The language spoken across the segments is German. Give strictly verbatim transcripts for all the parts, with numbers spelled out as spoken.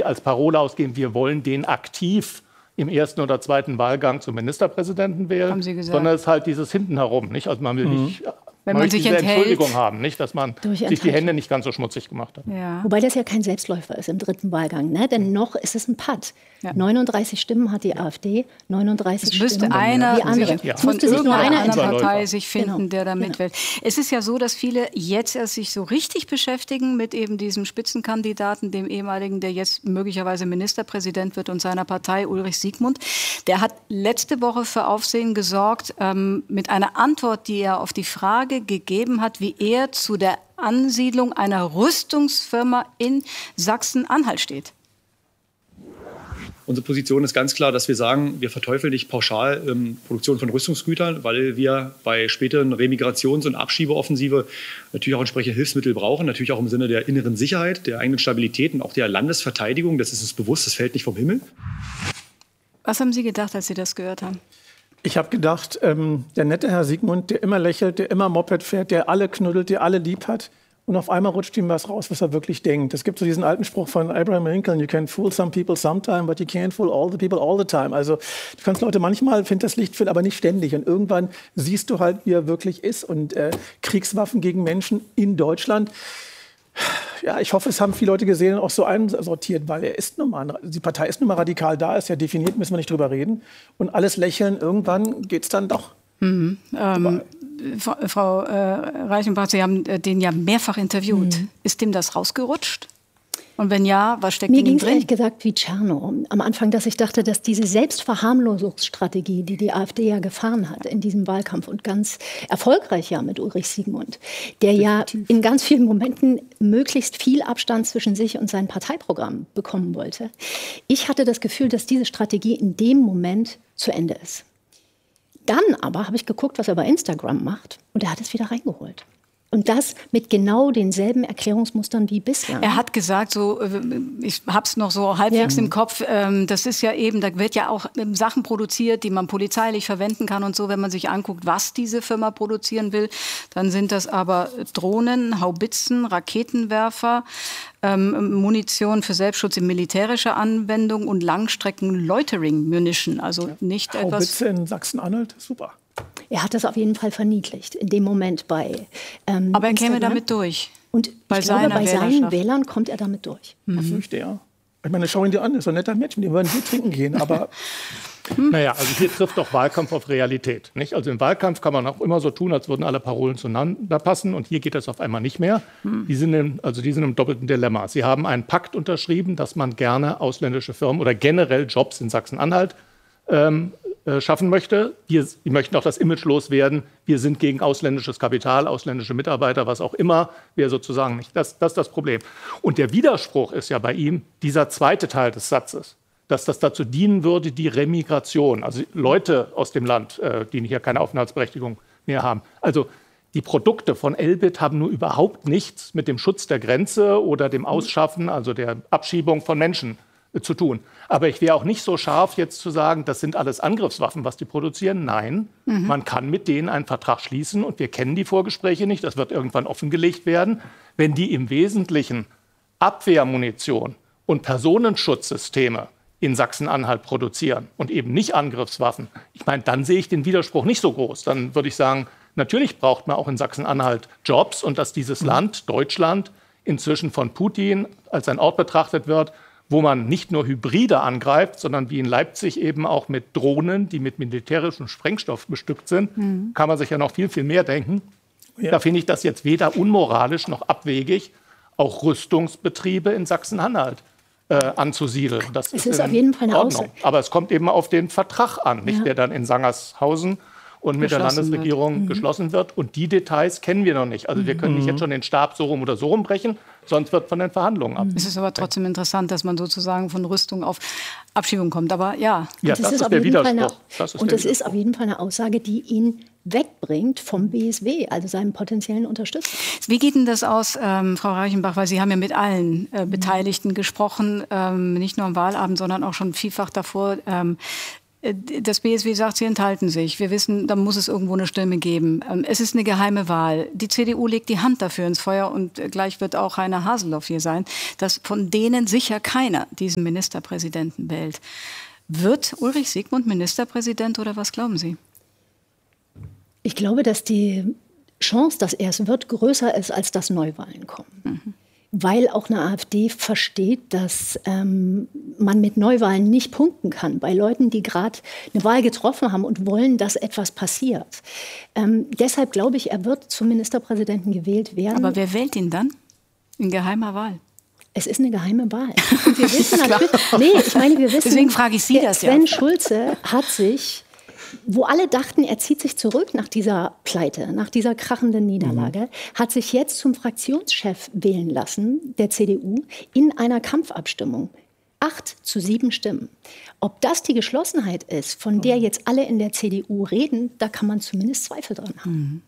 als Parole ausgeben, wir wollen den aktiv im ersten oder zweiten Wahlgang zum Ministerpräsidenten wählen, haben Sie gesagt. Sondern es ist halt dieses hinten herum, nicht? Also man will mhm. nicht, Wenn man man sich diese enthält, Entschuldigung haben, nicht, dass man sich die Hände nicht ganz so schmutzig gemacht hat. Ja. Wobei das ja kein Selbstläufer ist im dritten Wahlgang, ne? Denn noch ist es ein Patt. Ja. neununddreißig Stimmen hat die AfD, neununddreißig es müsste Stimmen einer die andere. Sich, ja. Es müsste sich nur einer einer Partei sich finden, genau. der da genau. mitwählt. Es ist ja so, dass viele jetzt erst sich so richtig beschäftigen mit eben diesem Spitzenkandidaten, dem ehemaligen, der jetzt möglicherweise Ministerpräsident wird und seiner Partei, Ulrich Siegmund. Der hat letzte Woche für Aufsehen gesorgt ähm, mit einer Antwort, die er auf die Frage gegeben hat, wie er zu der Ansiedlung einer Rüstungsfirma in Sachsen-Anhalt steht. Unsere Position ist ganz klar, dass wir sagen, wir verteufeln nicht pauschal ähm, Produktion von Rüstungsgütern, weil wir bei späteren Remigrations- und Abschiebeoffensive natürlich auch entsprechende Hilfsmittel brauchen, natürlich auch im Sinne der inneren Sicherheit, der eigenen Stabilität und auch der Landesverteidigung. Das ist uns bewusst, das fällt nicht vom Himmel. Was haben Sie gedacht, als Sie das gehört haben? Ich habe gedacht, ähm, der nette Herr Siegmund, der immer lächelt, der immer Moped fährt, der alle knuddelt, der alle lieb hat. Und auf einmal rutscht ihm was raus, was er wirklich denkt. Es gibt so diesen alten Spruch von Abraham Lincoln, you can fool some people sometime, but you can't fool all the people all the time. Also du kannst Leute manchmal hinters Licht führen, aber nicht ständig. Und irgendwann siehst du halt, wie er wirklich ist. Und äh, Kriegswaffen gegen Menschen in Deutschland, ja, ich hoffe, es haben viele Leute gesehen und auch so einsortiert, weil er ist nun mal, die Partei ist nun mal radikal da, ist ja definiert, müssen wir nicht drüber reden. Und alles lächeln, irgendwann geht's dann doch. Mhm. Ähm, Frau äh, Reichenbach, Sie haben äh, den ja mehrfach interviewt. Mhm. Ist dem das rausgerutscht? Und wenn ja, was steckt Mir in ihm ging es drin? ehrlich gesagt wie Tscherno am Anfang, dass ich dachte, dass diese Selbstverharmlosungsstrategie, die die AfD ja gefahren hat in diesem Wahlkampf und ganz erfolgreich ja mit Ulrich Siegmund, der ja in ganz vielen Momenten möglichst viel Abstand zwischen sich und sein Parteiprogramm bekommen wollte. Ich hatte das Gefühl, dass diese Strategie in dem Moment zu Ende ist. Dann aber habe ich geguckt, was er bei Instagram macht, und er hat es wieder reingeholt. Und das mit genau denselben Erklärungsmustern wie bislang. Er hat gesagt, so, ich habe es noch so halbwegs ja. im Kopf, ähm, das ist ja eben, da wird ja auch ähm, Sachen produziert, die man polizeilich verwenden kann und so. Wenn man sich anguckt, was diese Firma produzieren will, dann sind das aber Drohnen, Haubitzen, Raketenwerfer, ähm, Munition für Selbstschutz in militärischer Anwendung und Langstrecken-Loitering-Munition. Also nicht ja. etwas... Haubitze in Sachsen-Anhalt, super. Er hat das auf jeden Fall verniedlicht, in dem Moment bei ähm, Aber er käme Instagram. damit durch. Und bei ich glaube, bei seinen Wählerschaft. Wählern kommt er damit durch. Mhm. Das fürchte er. Ich meine, schau ihn dir an, ist so ein netter Mensch, mit dem würden wir trinken gehen, aber... Naja, also hier trifft doch Wahlkampf auf Realität. Nicht? Also im Wahlkampf kann man auch immer so tun, als würden alle Parolen zueinander passen. Und hier geht das auf einmal nicht mehr. Die sind im, also die sind im doppelten Dilemma. Sie haben einen Pakt unterschrieben, dass man gerne ausländische Firmen oder generell Jobs in Sachsen-Anhalt ähm, äh, schaffen möchte. Wir, die möchten auch das Image loswerden. Wir sind gegen ausländisches Kapital, ausländische Mitarbeiter, was auch immer. Wir sozusagen nicht. Das, das ist das Problem. Und der Widerspruch ist ja bei ihm dieser zweite Teil des Satzes, dass das dazu dienen würde, die Remigration, also Leute aus dem Land, äh, die hier keine Aufenthaltsberechtigung mehr haben. Also die Produkte von Elbit haben nur überhaupt nichts mit dem Schutz der Grenze oder dem Ausschaffen, also der Abschiebung von Menschen äh, zu tun. Aber ich wäre auch nicht so scharf, jetzt zu sagen, das sind alles Angriffswaffen, was die produzieren. Nein, mhm. man kann mit denen einen Vertrag schließen und wir kennen die Vorgespräche nicht, das wird irgendwann offengelegt werden, wenn die im Wesentlichen Abwehrmunition und Personenschutzsysteme in Sachsen-Anhalt produzieren und eben nicht Angriffswaffen. Ich meine, dann sehe ich den Widerspruch nicht so groß. Dann würde ich sagen, natürlich braucht man auch in Sachsen-Anhalt Jobs und dass dieses mhm. Land, Deutschland, inzwischen von Putin als ein Ort betrachtet wird, wo man nicht nur Hybride angreift, sondern wie in Leipzig eben auch mit Drohnen, die mit militärischem Sprengstoff bestückt sind, mhm. kann man sich ja noch viel, viel mehr denken. Ja. Da finde ich das jetzt weder unmoralisch noch abwegig, auch Rüstungsbetriebe in Sachsen-Anhalt Äh, anzusiedeln. Das es ist, ist auf jeden Fall eine Ordnung. Aussage. Aber es kommt eben auf den Vertrag an, nicht, ja. der dann in Sangershausen und mit der Landesregierung wird. Mhm. geschlossen wird. Und die Details kennen wir noch nicht. Also wir können mhm. nicht jetzt schon den Stab so rum oder so rumbrechen, sonst wird von den Verhandlungen ab. Es ist aber trotzdem interessant, dass man sozusagen von Rüstung auf Abschiebung kommt. Aber ja, ja das, das ist, ist der Widerspruch. Eine, das ist und der es ist auf jeden Fall eine Aussage, die ihn wegbringt vom B S W, also seinem potenziellen Unterstützer. Wie geht denn das aus, ähm, Frau Reichenbach? Weil Sie haben ja mit allen äh, Beteiligten gesprochen, ähm, nicht nur am Wahlabend, sondern auch schon vielfach davor. Ähm, Das B S W sagt, sie enthalten sich. Wir wissen, da muss es irgendwo eine Stimme geben. Es ist eine geheime Wahl. Die C D U legt die Hand dafür ins Feuer und gleich wird auch Rainer Haseloff hier sein, dass von denen sicher keiner diesen Ministerpräsidenten wählt. Wird Ulrich Siegmund Ministerpräsident oder was glauben Sie? Ich glaube, dass die Chance, dass er es wird, größer ist, als dass Neuwahlen kommen. Mhm. Weil auch eine AfD versteht, dass ähm, man mit Neuwahlen nicht punkten kann. Bei Leuten, die gerade eine Wahl getroffen haben und wollen, dass etwas passiert. Ähm, deshalb glaube ich, er wird zum Ministerpräsidenten gewählt werden. Aber wer wählt ihn dann? In geheimer Wahl? Es ist eine geheime Wahl. Und wir wissen natürlich, nee, ich meine, wir wissen, deswegen frage ich Sie das ja. Sven Schulze hat sich, wo alle dachten, er zieht sich zurück nach dieser Pleite, nach dieser krachenden Niederlage, mhm. hat sich jetzt zum Fraktionschef wählen lassen, der C D U, in einer Kampfabstimmung. Acht zu sieben Stimmen. Ob das die Geschlossenheit ist, von der jetzt alle in der C D U reden, da kann man zumindest Zweifel dran haben. Mhm.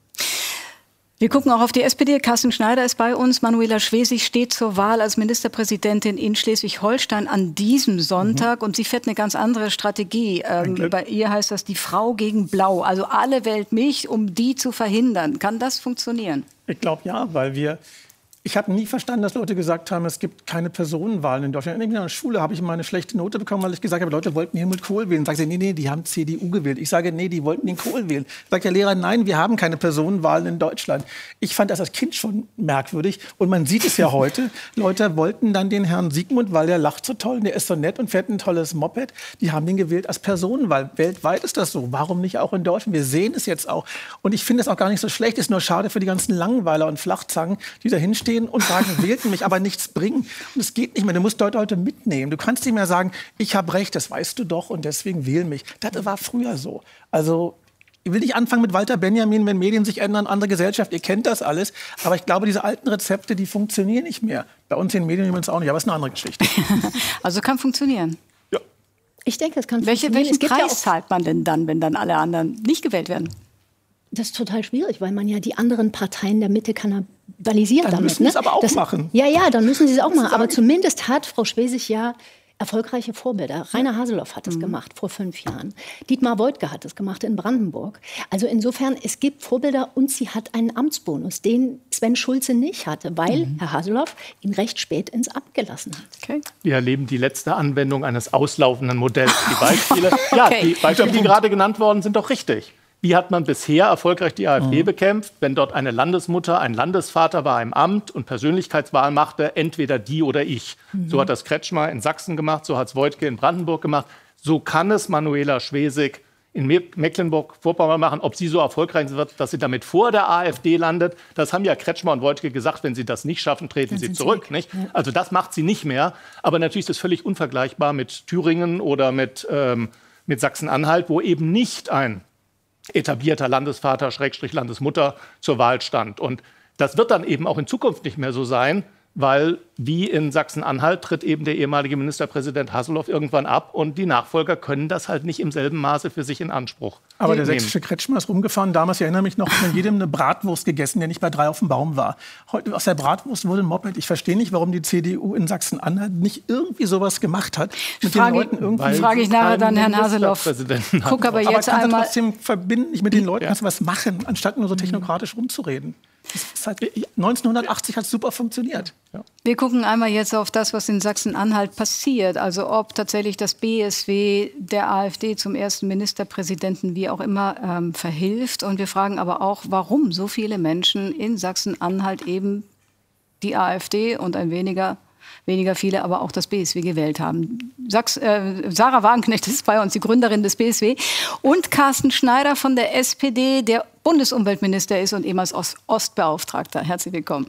Wir gucken auch auf die S P D. Carsten Schneider ist bei uns. Manuela Schwesig steht zur Wahl als Ministerpräsidentin in Schleswig-Holstein an diesem Sonntag. Mhm. Und sie fährt eine ganz andere Strategie. Ähm, bei ihr heißt das die Frau gegen Blau. Also alle wählt mich, um die zu verhindern. Kann das funktionieren? Ich glaube ja, weil wir... Ich habe nie verstanden, dass Leute gesagt haben, es gibt keine Personenwahlen in Deutschland. In der Schule habe ich immer eine schlechte Note bekommen, weil ich gesagt habe, Leute wollten Helmut Kohl wählen. Sagen sie, nee, nee, die haben C D U gewählt. Ich sage, nee, die wollten den Kohl wählen. Sagt der Lehrer, nein, wir haben keine Personenwahlen in Deutschland. Ich fand das als Kind schon merkwürdig. Und man sieht es ja heute. Leute wollten dann den Herrn Siegmund, weil der lacht so toll und der ist so nett und fährt ein tolles Moped. Die haben den gewählt als Personenwahl. Weltweit ist das so. Warum nicht auch in Deutschland? Wir sehen es jetzt auch. Und ich finde es auch gar nicht so schlecht. Es ist nur schade für die ganzen Langweiler und Flachzangen, die da hinstehen und sagen, wählten mich, aber nichts bringen. Und es geht nicht mehr. Du musst Leute heute mitnehmen. Du kannst nicht mehr sagen, ich habe Recht, das weißt du doch und deswegen wähl mich. Das war früher so. Also ich will nicht anfangen mit Walter Benjamin, wenn Medien sich ändern, andere Gesellschaft. Ihr kennt das alles. Aber ich glaube, diese alten Rezepte, die funktionieren nicht mehr. Bei uns in den Medien übrigens auch nicht. Aber es ist eine andere Geschichte. Also kann funktionieren. Ja. Ich denke, es kann Welche, funktionieren. Welchen es Preis ja zahlt man denn dann, wenn dann alle anderen nicht gewählt werden? Das ist total schwierig, weil man ja die anderen Parteien der Mitte kannibalisiert dann damit. müssen ne? sie es aber auch das, machen. Ja, ja, dann müssen sie es auch machen. Aber zumindest hat Frau Schwesig ja erfolgreiche Vorbilder. Rainer Haseloff hat das mhm. gemacht vor fünf Jahren. Dietmar Woidke hat das gemacht in Brandenburg. Also insofern, es gibt Vorbilder und sie hat einen Amtsbonus, den Sven Schulze nicht hatte, weil mhm. Herr Haseloff ihn recht spät ins Amt gelassen hat. Okay. Wir erleben die letzte Anwendung eines auslaufenden Modells. Die Beispiele, okay. ja, die Beispiele, die gerade genannt worden sind, doch richtig. Wie hat man bisher erfolgreich die AfD mhm. bekämpft, wenn dort eine Landesmutter, ein Landesvater war im Amt und Persönlichkeitswahl machte, entweder die oder ich. Mhm. So hat das Kretschmer in Sachsen gemacht, so hat es Woidke in Brandenburg gemacht. So kann es Manuela Schwesig in Mecklenburg-Vorpommern machen. Ob sie so erfolgreich wird, dass sie damit vor der AfD landet, das haben ja Kretschmer und Woidke gesagt, wenn sie das nicht schaffen, treten sie zurück. Nicht? Ja. Also das macht sie nicht mehr. Aber natürlich ist es völlig unvergleichbar mit Thüringen oder mit, ähm, mit Sachsen-Anhalt, wo eben nicht ein etablierter Landesvater, Schrägstrich Landesmutter zur Wahl stand. Und das wird dann eben auch in Zukunft nicht mehr so sein, weil wie in Sachsen-Anhalt tritt eben der ehemalige Ministerpräsident Haseloff irgendwann ab und die Nachfolger können das halt nicht im selben Maße für sich in Anspruch Aber nehmen. der sächsische Kretschmer ist rumgefahren. Damals, ich erinnere mich noch, von jedem eine Bratwurst gegessen, der nicht bei drei auf dem Baum war. Heute aus der Bratwurst wurde ein Moped. Ich verstehe nicht, warum die C D U in Sachsen-Anhalt nicht irgendwie sowas gemacht hat. Mit frage, den Leuten irgendwie frage ich nachher dann Herrn Haseloff. Guck aber jetzt aber einmal. trotzdem verbinden, nicht mit den Leuten, ja. kannst du was machen, anstatt nur so technokratisch rumzureden. Halt, neunzehnhundertachtzig hat es super funktioniert. Ja. Wir gucken einmal jetzt auf das, was in Sachsen-Anhalt passiert. Also ob tatsächlich das B S W der AfD zum ersten Ministerpräsidenten, wie auch immer, ähm, verhilft. Und wir fragen aber auch, warum so viele Menschen in Sachsen-Anhalt eben die AfD und ein weniger, weniger viele, aber auch das B S W gewählt haben. Sachs, äh, Sarah Wagenknecht ist bei uns, die Gründerin des B S W. Und Carsten Schneider von der S P D, der Bundesumweltminister ist und ehemals Ost- Ostbeauftragter. Herzlich willkommen.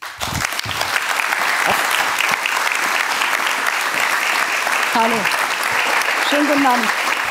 Hallo. Schönen guten Abend.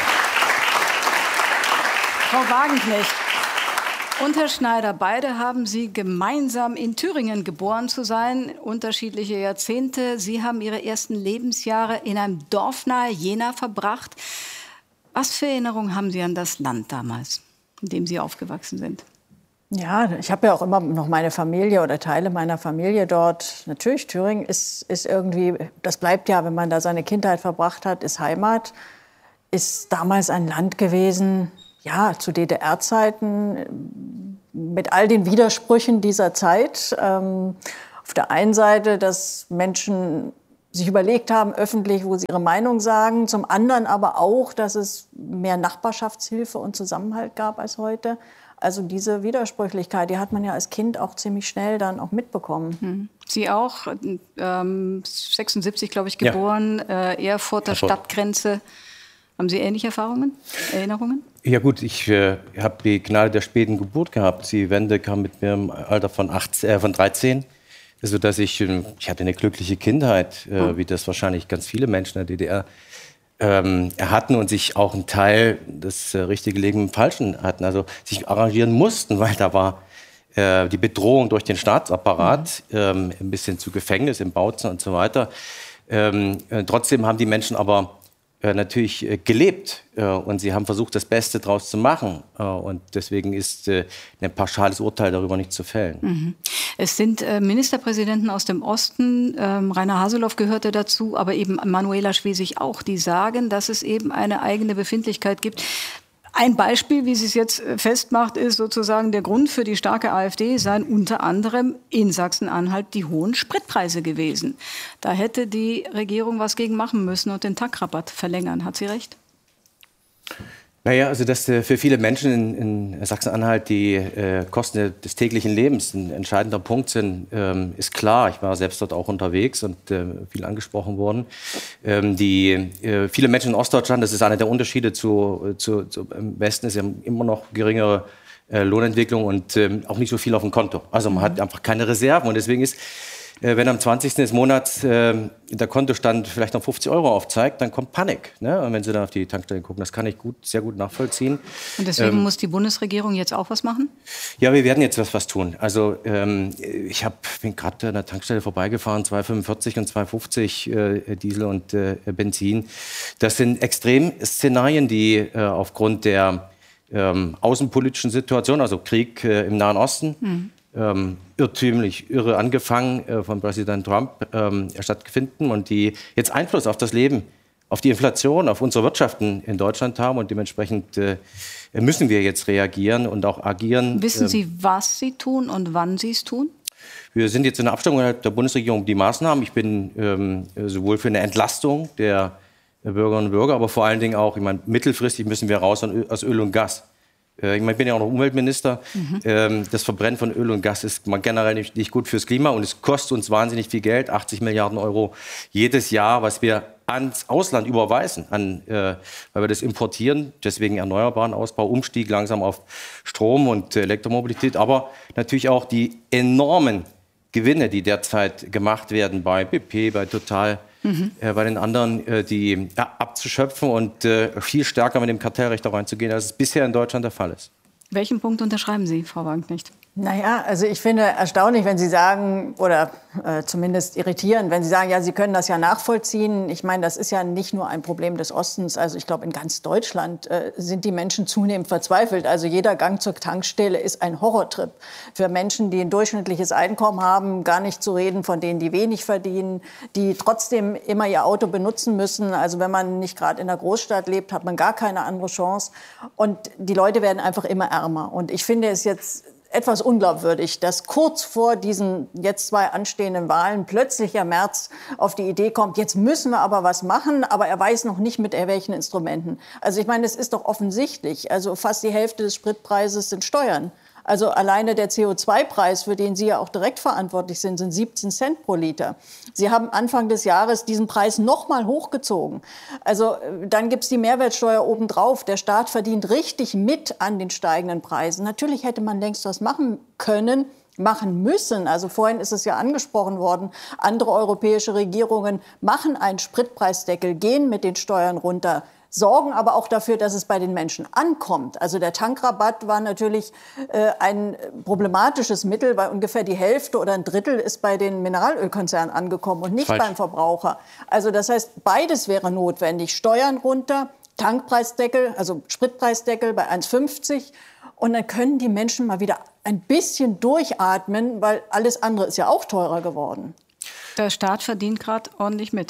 Frau Wagenknecht und Herr Schneider, beide haben Sie gemeinsam in Thüringen geboren zu sein, unterschiedliche Jahrzehnte. Sie haben Ihre ersten Lebensjahre in einem Dorf nahe Jena verbracht. Was für Erinnerungen haben Sie an das Land damals, in dem Sie aufgewachsen sind? Ja, ich habe ja auch immer noch meine Familie oder Teile meiner Familie dort. Natürlich, Thüringen ist, ist irgendwie, das bleibt ja, wenn man da seine Kindheit verbracht hat, ist Heimat. ist damals ein Land gewesen, ja, zu D D R-Zeiten, mit all den Widersprüchen dieser Zeit. Ähm, auf der einen Seite, dass Menschen sich überlegt haben, öffentlich, wo sie ihre Meinung sagen. Zum anderen aber auch, dass es mehr Nachbarschaftshilfe und Zusammenhalt gab als heute. Also diese Widersprüchlichkeit, die hat man ja als Kind auch ziemlich schnell dann auch mitbekommen. Hm. Sie auch, ähm, sechsundsiebzig, glaube ich, geboren, ja. äh, Erfurter Erfurt. Stadtgrenze. Haben Sie ähnliche Erfahrungen, Erinnerungen? Ja gut, ich äh, habe die Gnade der späten Geburt gehabt. Die Wende kam mit mir im Alter von, achtzehn, äh, von dreizehn. Also dass ich, ich hatte eine glückliche Kindheit, äh, oh. wie das wahrscheinlich ganz viele Menschen in der D D R ähm, hatten und sich auch einen Teil das äh, richtige Leben im Falschen hatten. Also sich arrangieren mussten, weil da war äh, die Bedrohung durch den Staatsapparat, mhm. ähm, ein bisschen zu Gefängnis im Bautzen und so weiter. Ähm, äh, trotzdem haben die Menschen aber Äh, natürlich äh, gelebt äh, und sie haben versucht, das Beste daraus zu machen. Äh, und deswegen ist äh, ein pauschales Urteil darüber nicht zu fällen. Mhm. Es sind äh, Ministerpräsidenten aus dem Osten, ähm, Rainer Haseloff gehörte dazu, aber eben Manuela Schwesig auch, die sagen, dass es eben eine eigene Befindlichkeit gibt. Ein Beispiel, wie sie es jetzt festmacht, ist sozusagen der Grund für die starke AfD seien unter anderem in Sachsen-Anhalt die hohen Spritpreise gewesen. Da hätte die Regierung was gegen machen müssen und den Tankrabatt verlängern. Hat sie recht? Naja, also dass äh, für viele Menschen in, in Sachsen-Anhalt die äh, Kosten des täglichen Lebens ein entscheidender Punkt sind, ähm, ist klar. Ich war selbst dort auch unterwegs und äh, viel angesprochen worden. Ähm, die, äh, viele Menschen in Ostdeutschland, das ist einer der Unterschiede zu, zu, zu im Westen, sie haben immer noch geringere äh, Lohnentwicklung und ähm, auch nicht so viel auf dem Konto. Also man mhm. hat einfach keine Reserven und deswegen ist wenn am zwanzigsten des Monats äh, der Kontostand vielleicht noch fünfzig Euro aufzeigt, dann kommt Panik. Ne? Und wenn Sie dann auf die Tankstelle gucken, das kann ich gut, sehr gut nachvollziehen. Und deswegen ähm, muss die Bundesregierung jetzt auch was machen? Ja, wir werden jetzt was, was tun. Also ähm, ich hab, bin gerade an der Tankstelle vorbeigefahren, zwei fünfundvierzig und zwei fünfzig äh, Diesel und äh, Benzin. Das sind Extremszenarien, die äh, aufgrund der ähm, außenpolitischen Situation, also Krieg äh, im Nahen Osten, mhm. Ähm, irrtümlich, irre angefangen äh, von Präsident Trump ähm, stattfinden und die jetzt Einfluss auf das Leben, auf die Inflation, auf unsere Wirtschaften in Deutschland haben und dementsprechend äh, müssen wir jetzt reagieren und auch agieren. Wissen Sie, was Sie tun und wann Sie es tun? Wir sind jetzt in der Abstimmung der Bundesregierung die Maßnahmen. Ich bin ähm, sowohl für eine Entlastung der Bürgerinnen und Bürger, aber vor allen Dingen auch, ich meine, mittelfristig müssen wir raus aus Öl und Gas. Ich meine, ich bin ja auch noch Umweltminister. Mhm. Das Verbrennen von Öl und Gas ist generell nicht, nicht gut fürs Klima und es kostet uns wahnsinnig viel Geld, achtzig Milliarden Euro jedes Jahr, was wir ans Ausland überweisen, an, äh, weil wir das importieren. Deswegen erneuerbaren Ausbau, Umstieg langsam auf Strom und Elektromobilität, aber natürlich auch die enormen Gewinne, die derzeit gemacht werden bei B P, bei Total, mhm. äh, bei den anderen, äh, die ja, abzuschöpfen und äh, viel stärker mit dem Kartellrecht da reinzugehen, als es bisher in Deutschland der Fall ist. Welchen Punkt unterschreiben Sie, Frau Wagenknecht? Naja, also ich finde erstaunlich, wenn Sie sagen, oder äh, zumindest irritierend, wenn Sie sagen, ja, Sie können das ja nachvollziehen. Ich meine, das ist ja nicht nur ein Problem des Ostens. Also ich glaube, in ganz Deutschland äh, sind die Menschen zunehmend verzweifelt. Also jeder Gang zur Tankstelle ist ein Horrortrip für Menschen, die ein durchschnittliches Einkommen haben, gar nicht zu reden von denen, die wenig verdienen, die trotzdem immer ihr Auto benutzen müssen. Also wenn man nicht gerade in der Großstadt lebt, hat man gar keine andere Chance. Und die Leute werden einfach immer ärmer. Und ich finde es jetzt etwas unglaubwürdig, dass kurz vor diesen jetzt zwei anstehenden Wahlen plötzlich Herr Merz auf die Idee kommt, jetzt müssen wir aber was machen, aber er weiß noch nicht mit welchen Instrumenten. Also ich meine, es ist doch offensichtlich, also fast die Hälfte des Spritpreises sind Steuern. Also alleine der C O zwei Preis, für den Sie ja auch direkt verantwortlich sind, sind siebzehn Cent pro Liter. Sie haben Anfang des Jahres diesen Preis noch mal hochgezogen. Also dann gibt's die Mehrwertsteuer obendrauf. Der Staat verdient richtig mit an den steigenden Preisen. Natürlich hätte man längst was machen können, machen müssen. Also vorhin ist es ja angesprochen worden, andere europäische Regierungen machen einen Spritpreisdeckel, gehen mit den Steuern runter, sorgen aber auch dafür, dass es bei den Menschen ankommt. Also der Tankrabatt war natürlich äh, ein problematisches Mittel, weil ungefähr die Hälfte oder ein Drittel ist bei den Mineralölkonzernen angekommen und nicht Falsch. beim Verbraucher. Also das heißt, beides wäre notwendig. Steuern runter, Tankpreisdeckel, also Spritpreisdeckel bei eins fünfzig. Und dann können die Menschen mal wieder ein bisschen durchatmen, weil alles andere ist ja auch teurer geworden. Der Staat verdient gerade ordentlich mit.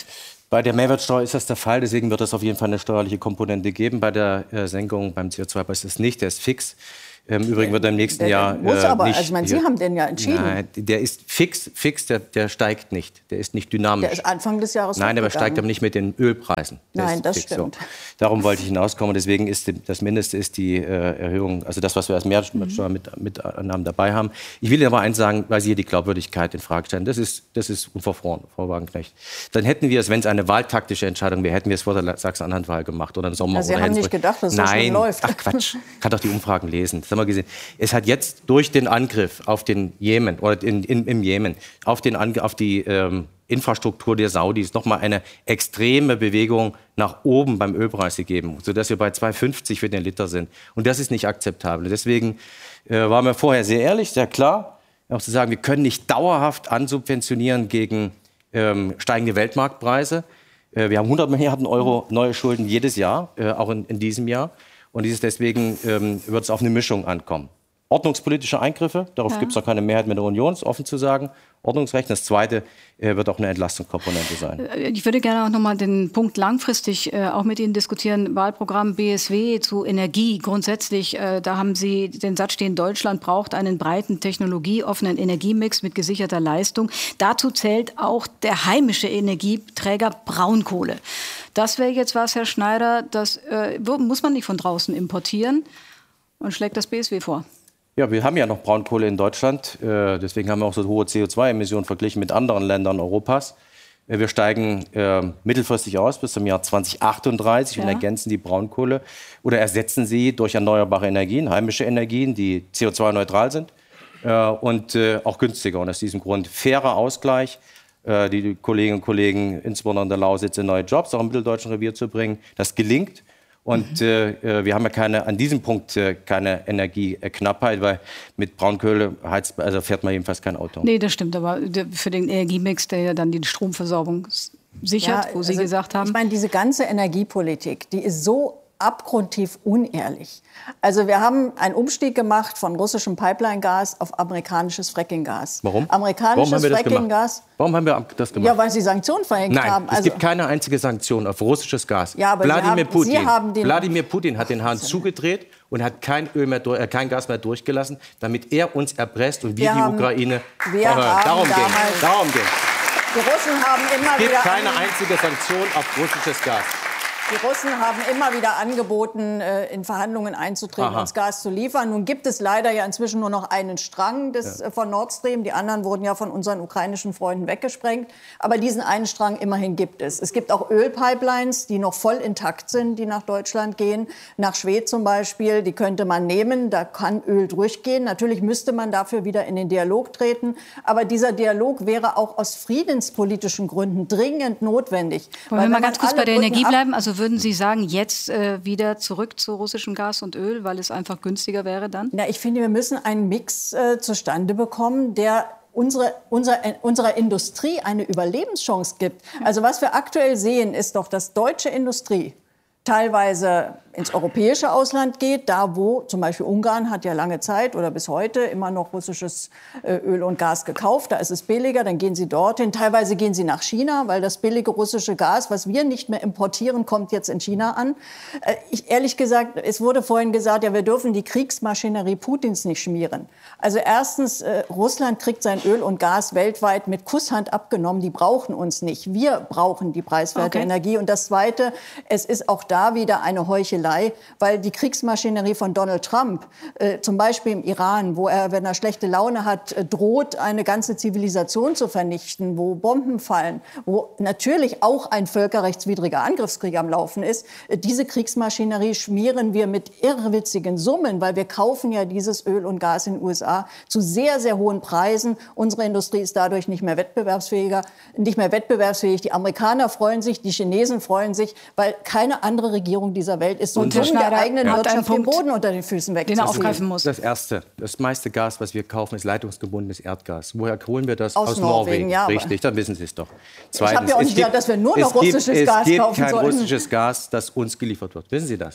Bei der Mehrwertsteuer ist das der Fall, deswegen wird es auf jeden Fall eine steuerliche Komponente geben. Bei der äh, Senkung beim C O zwei Preis ist es nicht, der ist fix. Im Übrigen wird er im nächsten der, Jahr der muss äh, aber, nicht... also ich meine, Sie haben den ja entschieden. Nein, der ist fix, fix, der, der steigt nicht. Der ist nicht dynamisch. Der ist Anfang des Jahres Nein, aber steigt aber nicht mit den Ölpreisen. Der Nein, ist das fix, stimmt. So. Darum wollte ich hinauskommen. Deswegen ist die, das Mindeste ist die äh, Erhöhung, also das, was wir als Mehrwertsteuer mit, mit Annahmen dabei haben. Ich will Ihnen aber eins sagen, weil Sie hier die Glaubwürdigkeit in Frage stellen. Das ist, das ist unverfroren, Frau Wagenknecht. Dann hätten wir es, wenn es eine wahltaktische Entscheidung wäre, hätten wir es vor der Sachsen-Anhalt-Wahl gemacht oder im Sommer. Ja, Sie oder haben nicht gedacht, dass es so schnell läuft. Ach Quatsch, kann doch die Umfragen lesen. Das haben wir gesehen. Es hat jetzt durch den Angriff auf den Jemen oder in, in, im Jemen, auf, den, auf die ähm, Infrastruktur der Saudis noch mal eine extreme Bewegung nach oben beim Ölpreis gegeben, sodass wir bei zwei fünfzig für den Liter sind. Und das ist nicht akzeptabel. Deswegen äh, waren wir vorher sehr ehrlich, sehr klar, auch zu sagen, wir können nicht dauerhaft ansubventionieren gegen ähm, steigende Weltmarktpreise. Äh, wir haben hundert Milliarden Euro neue Schulden jedes Jahr, äh, auch in, in diesem Jahr. Und dieses, deswegen ähm, wird es auf eine Mischung ankommen. Ordnungspolitische Eingriffe, darauf ja. gibt es noch keine Mehrheit mit der Union, ist offen zu sagen. Ordnungsrecht. Das Zweite äh, wird auch eine Entlastungskomponente sein. Ich würde gerne auch noch mal den Punkt langfristig äh, auch mit Ihnen diskutieren. Wahlprogramm B S W zu Energie. Grundsätzlich, äh, da haben Sie den Satz stehen, Deutschland braucht einen breiten, technologieoffenen Energiemix mit gesicherter Leistung. Dazu zählt auch der heimische Energieträger Braunkohle. Das wäre jetzt was, Herr Schneider, das äh, muss man nicht von draußen importieren und schlägt das B S W vor. Ja, wir haben ja noch Braunkohle in Deutschland. Äh, deswegen haben wir auch so hohe C O zwei Emissionen verglichen mit anderen Ländern Europas. Äh, wir steigen äh, mittelfristig aus bis zum Jahr zweitausendachtunddreißig ja. und ergänzen die Braunkohle oder ersetzen sie durch erneuerbare Energien, heimische Energien, die C O zwei neutral sind äh, und äh, auch günstiger. Und aus diesem Grund fairer Ausgleich, äh, die Kolleginnen und Kollegen, insbesondere in der Lausitz, in neue Jobs auch im mitteldeutschen Revier zu bringen. Das gelingt. Und äh, wir haben ja keine, an diesem Punkt äh, keine Energieknappheit, weil mit Braunkohle heizt, also fährt man jedenfalls kein Auto. Nee, das stimmt. Aber für den Energiemix, der ja dann die Stromversorgung sichert, ja, wo Sie also, gesagt haben. Ich meine, diese ganze Energiepolitik, die ist so abgrundtief unehrlich. Also wir haben einen Umstieg gemacht von russischem Pipeline-Gas auf amerikanisches Fracking-Gas. Warum? Amerikanisches Warum haben wir das Fracking-Gas. gemacht? Warum haben wir das gemacht? Ja, weil Sie Sanktionen verhängt Nein, haben. Nein, also, es gibt keine einzige Sanktion auf russisches Gas. Ja, aber Wladimir, Sie haben, Putin, Sie haben den Wladimir Putin hat den Hahn zugedreht und hat kein, Öl mehr, äh, kein Gas mehr durchgelassen, damit er uns erpresst und wir, wir die haben, Ukraine verhören. Darum ging es. Darum ging es. Die Russen haben immer es gibt wieder keine einzige Sanktion auf russisches Gas. Die Russen haben immer wieder angeboten, in Verhandlungen einzutreten, Aha. uns Gas zu liefern. Nun gibt es leider ja inzwischen nur noch einen Strang des, ja. von Nord Stream. Die anderen wurden ja von unseren ukrainischen Freunden weggesprengt. Aber diesen einen Strang immerhin gibt es. Es gibt auch Ölpipelines, die noch voll intakt sind, die nach Deutschland gehen. Nach Schwedt zum Beispiel, die könnte man nehmen. Da kann Öl durchgehen. Natürlich müsste man dafür wieder in den Dialog treten. Aber dieser Dialog wäre auch aus friedenspolitischen Gründen dringend notwendig. Wollen wir mal ganz kurz bei der Energie bleiben? Also würden Sie sagen, jetzt äh, wieder zurück zu russischem Gas und Öl, weil es einfach günstiger wäre dann? Na, ich finde, wir müssen einen Mix äh, zustande bekommen, der unsere, unser, äh, unserer Industrie eine Überlebenschance gibt. Also was wir aktuell sehen, ist doch, dass deutsche Industrie teilweise ins europäische Ausland geht, da wo zum Beispiel Ungarn hat ja lange Zeit oder bis heute immer noch russisches äh, Öl und Gas gekauft, da ist es billiger, dann gehen sie dorthin. Teilweise gehen sie nach China, weil das billige russische Gas, was wir nicht mehr importieren, kommt jetzt in China an. Äh, ich, ehrlich gesagt, es wurde vorhin gesagt, ja, wir dürfen die Kriegsmaschinerie Putins nicht schmieren. Also erstens, äh, Russland kriegt sein Öl und Gas weltweit mit Kusshand abgenommen, die brauchen uns nicht. Wir brauchen die preiswerte okay. Energie. Und das Zweite, es ist auch da wieder eine Heuchelei, weil die Kriegsmaschinerie von Donald Trump, äh, zum Beispiel im Iran, wo er, wenn er schlechte Laune hat, äh, droht, eine ganze Zivilisation zu vernichten, wo Bomben fallen, wo natürlich auch ein völkerrechtswidriger Angriffskrieg am Laufen ist, äh, diese Kriegsmaschinerie schmieren wir mit irrwitzigen Summen, weil wir kaufen ja dieses Öl und Gas in den U S A zu sehr, sehr hohen Preisen. Unsere Industrie ist dadurch nicht mehr wettbewerbsfähiger, nicht mehr wettbewerbsfähig. Die Amerikaner freuen sich, die Chinesen freuen sich, weil keine andere Regierung dieser Welt ist so und dumm, der eigenen ja. Wirtschaft den Boden unter den Füßen wegzuziehen. Den er aufgreifen muss. Das Erste, das meiste Gas, was wir kaufen, ist leitungsgebundenes Erdgas. Woher holen wir das? Aus, Aus Norwegen. Norwegen. Ja, richtig, dann wissen Sie es doch. Zweitens, ich habe ja auch nicht gesagt, dass wir nur noch russisches gibt, Gas kaufen kaufen sollen. Es gibt kein sollen. russisches Gas, das uns geliefert wird. Wissen Sie das?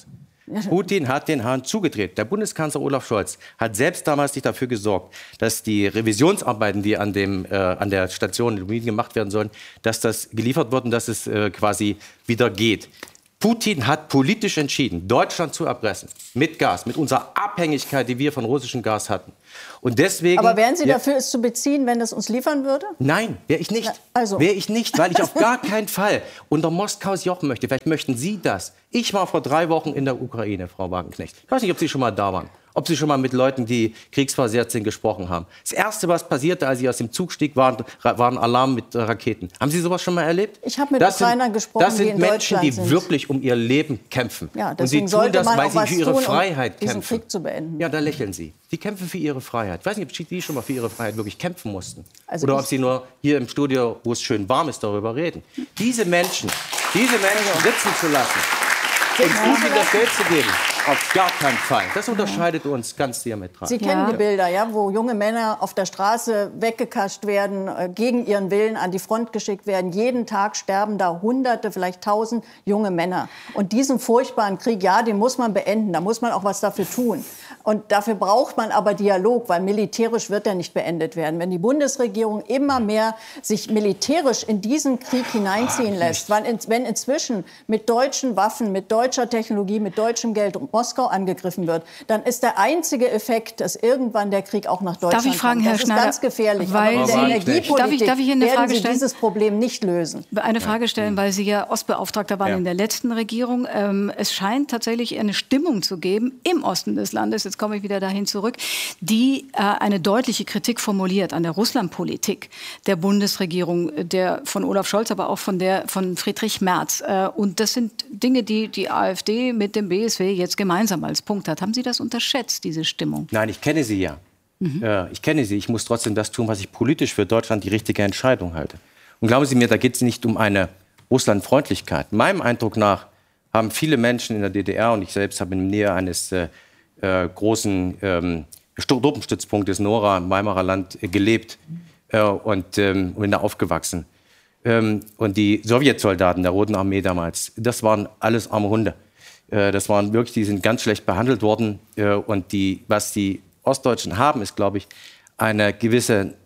Putin hat den Hahn zugedreht. Der Bundeskanzler Olaf Scholz hat selbst damals nicht dafür gesorgt, dass die Revisionsarbeiten, die an, dem, äh, an der Station in Lubmin gemacht werden sollen, dass das geliefert wird und dass es äh, quasi wieder geht. Putin hat politisch entschieden, Deutschland zu erpressen. Mit Gas, mit unserer Abhängigkeit, die wir von russischem Gas hatten. Und deswegen, aber wären Sie ja, dafür, es zu beziehen, wenn es uns liefern würde? Nein, wäre ich nicht. Na, also. Wäre ich nicht, weil ich auf gar keinen Fall unter Moskaus Joch möchte. Vielleicht möchten Sie das. Ich war vor drei Wochen in der Ukraine, Frau Wagenknecht. Ich weiß nicht, ob Sie schon mal da waren. Ob Sie schon mal mit Leuten, die kriegsversehrt sind, gesprochen haben. Das Erste, was passierte, als ich aus dem Zug stieg, war, war ein Alarm mit Raketen. Haben Sie sowas schon mal erlebt? Ich habe mit das Ukrainern sind, gesprochen, das sind die in Menschen, die sind. wirklich um ihr Leben kämpfen. Ja, und sie tun das, weil sie für ihre tun, Freiheit um diesen kämpfen. Krieg zu beenden. Ja, da lächeln Sie. Die kämpfen für ihre Freiheit. Ich weiß nicht, ob die schon mal für ihre Freiheit wirklich kämpfen mussten. Also Oder ob Sie nur hier im Studio, wo es schön warm ist, darüber reden. Diese Menschen, diese Menschen sitzen zu lassen, und Putin das Geld zu geben, auf gar keinen Fall. Das unterscheidet uns ganz diametral. Sie kennen Ja. die Bilder, ja, wo junge Männer auf der Straße weggekascht werden, äh, gegen ihren Willen an die Front geschickt werden. Jeden Tag sterben da Hunderte, vielleicht Tausend junge Männer. Und diesen furchtbaren Krieg, ja, den muss man beenden. Da muss man auch was dafür tun. Und dafür braucht man aber Dialog, weil militärisch wird er nicht beendet werden. Wenn die Bundesregierung immer mehr sich militärisch in diesen Krieg hineinziehen lässt, wenn, in, wenn inzwischen mit deutschen Waffen, mit deutscher Technologie, mit deutschem Geld Moskau angegriffen wird, dann ist der einzige Effekt, dass irgendwann der Krieg auch nach Deutschland Darf ich fragen, kommt. Herr Das ist Schneider, ganz gefährlich. weil Aber mit der Sie- Energiepolitik Darf ich- darf ich Ihnen eine werden Frage Sie stellen? dieses Problem nicht lösen. Eine Frage stellen, weil Sie ja Ostbeauftragter waren Ja. in der letzten Regierung. Ähm, es scheint tatsächlich eine Stimmung zu geben im Osten des Landes, jetzt komme ich wieder dahin zurück, die äh, eine deutliche Kritik formuliert an der Russlandpolitik der Bundesregierung, der von Olaf Scholz, aber auch von der von Friedrich Merz. Äh, und das sind Dinge, die die AfD mit dem B S W jetzt gemeinsam als Punkt hat. Haben Sie das unterschätzt, diese Stimmung? Nein, ich kenne sie ja. Mhm. Äh, ich kenne sie. Ich muss trotzdem das tun, was ich politisch für Deutschland die richtige Entscheidung halte. Und glauben Sie mir, da geht es nicht um eine Russlandfreundlichkeit. Meinem Eindruck nach haben viele Menschen in der D D R, und ich selbst habe in der Nähe eines äh, äh, großen ähm, Truppenstützpunktes Nora im Weimarer Land äh, gelebt äh, und ähm, bin da aufgewachsen. Ähm, und die Sowjetsoldaten der Roten Armee damals, das waren alles arme Hunde. Äh, das waren wirklich, die sind ganz schlecht behandelt worden. Äh, und die, was die Ostdeutschen haben, ist, glaube ich, eine gewisse,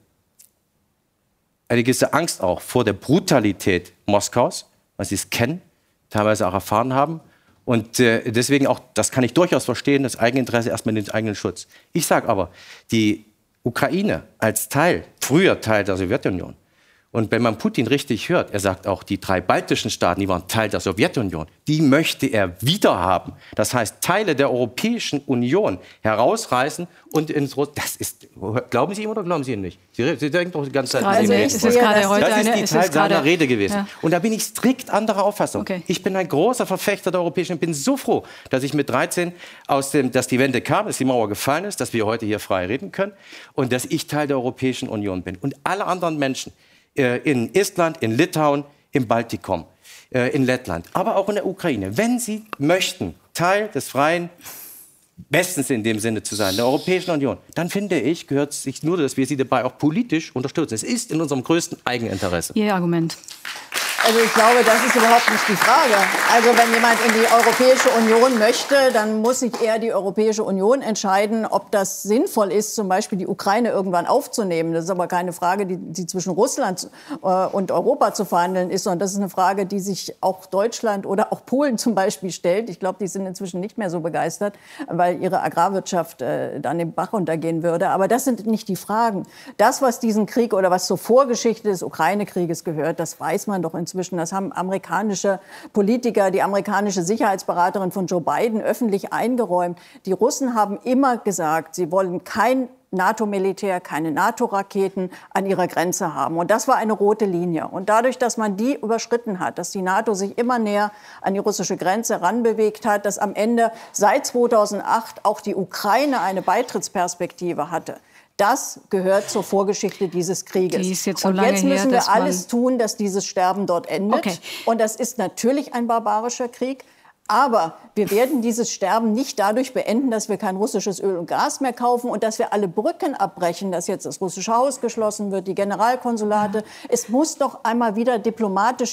eine gewisse Angst auch vor der Brutalität Moskaus, weil sie es kennen, teilweise auch erfahren haben. Und äh, deswegen auch, das kann ich durchaus verstehen, das Eigeninteresse erstmal in den eigenen Schutz. Ich sage aber, die Ukraine als Teil, früher Teil der Sowjetunion, und wenn man Putin richtig hört, er sagt auch, die drei baltischen Staaten, die waren Teil der Sowjetunion, die möchte er wieder haben. Das heißt, Teile der Europäischen Union herausreißen und ins Russland. Das ist, glauben Sie ihm oder glauben Sie ihm nicht? Sie, Sie denken doch die ganze Zeit. Also ich es ist sehe, gerade dass- heute Das ist eine, die es Teil ist gerade, seiner Rede gewesen. Ja. Und da bin ich strikt anderer Auffassung. Okay. Ich bin ein großer Verfechter der Europäischen Union. Ich bin so froh, dass ich mit dreizehn aus dem, dass die Wende kam, dass die Mauer gefallen ist, dass wir heute hier frei reden können und dass ich Teil der Europäischen Union bin. Und alle anderen Menschen äh, in Estland, in Litauen, im Baltikum, äh, in Lettland, aber auch in der Ukraine, wenn sie möchten, Teil des freien Westens in dem Sinne zu sein, der Europäischen Union, dann finde ich, gehört es sich nur, dass wir sie dabei auch politisch unterstützen. Es ist in unserem größten Eigeninteresse. Ihr Argument. Also ich glaube, das ist überhaupt nicht die Frage. Also wenn jemand in die Europäische Union möchte, dann muss sich eher die Europäische Union entscheiden, ob das sinnvoll ist, zum Beispiel die Ukraine irgendwann aufzunehmen. Das ist aber keine Frage, die, die zwischen Russland äh, und Europa zu verhandeln ist, sondern das ist eine Frage, die sich auch Deutschland oder auch Polen zum Beispiel stellt. Ich glaube, die sind inzwischen nicht mehr so begeistert, weil ihre Agrarwirtschaft äh, dann den Bach runtergehen würde. Aber das sind nicht die Fragen. Das, was diesen Krieg oder was zur Vorgeschichte des Ukraine-Krieges gehört, das weiß man doch inzwischen. Das haben amerikanische Politiker, die amerikanische Sicherheitsberaterin von Joe Biden öffentlich eingeräumt. Die Russen haben immer gesagt, sie wollen kein NATO-Militär, keine NATO-Raketen an ihrer Grenze haben. Und das war eine rote Linie. Und dadurch, dass man die überschritten hat, dass die NATO sich immer näher an die russische Grenze ranbewegt hat, dass am Ende seit zweitausendacht auch die Ukraine eine Beitrittsperspektive hatte, das gehört zur Vorgeschichte dieses Krieges. Die ist jetzt so und lange jetzt müssen her, wir dass man- alles tun, dass dieses Sterben dort endet. Okay. Und das ist natürlich ein barbarischer Krieg. Aber wir werden dieses Sterben nicht dadurch beenden, dass wir kein russisches Öl und Gas mehr kaufen und dass wir alle Brücken abbrechen, dass jetzt das russische Haus geschlossen wird, die Generalkonsulate. Es muss doch einmal wieder diplomatische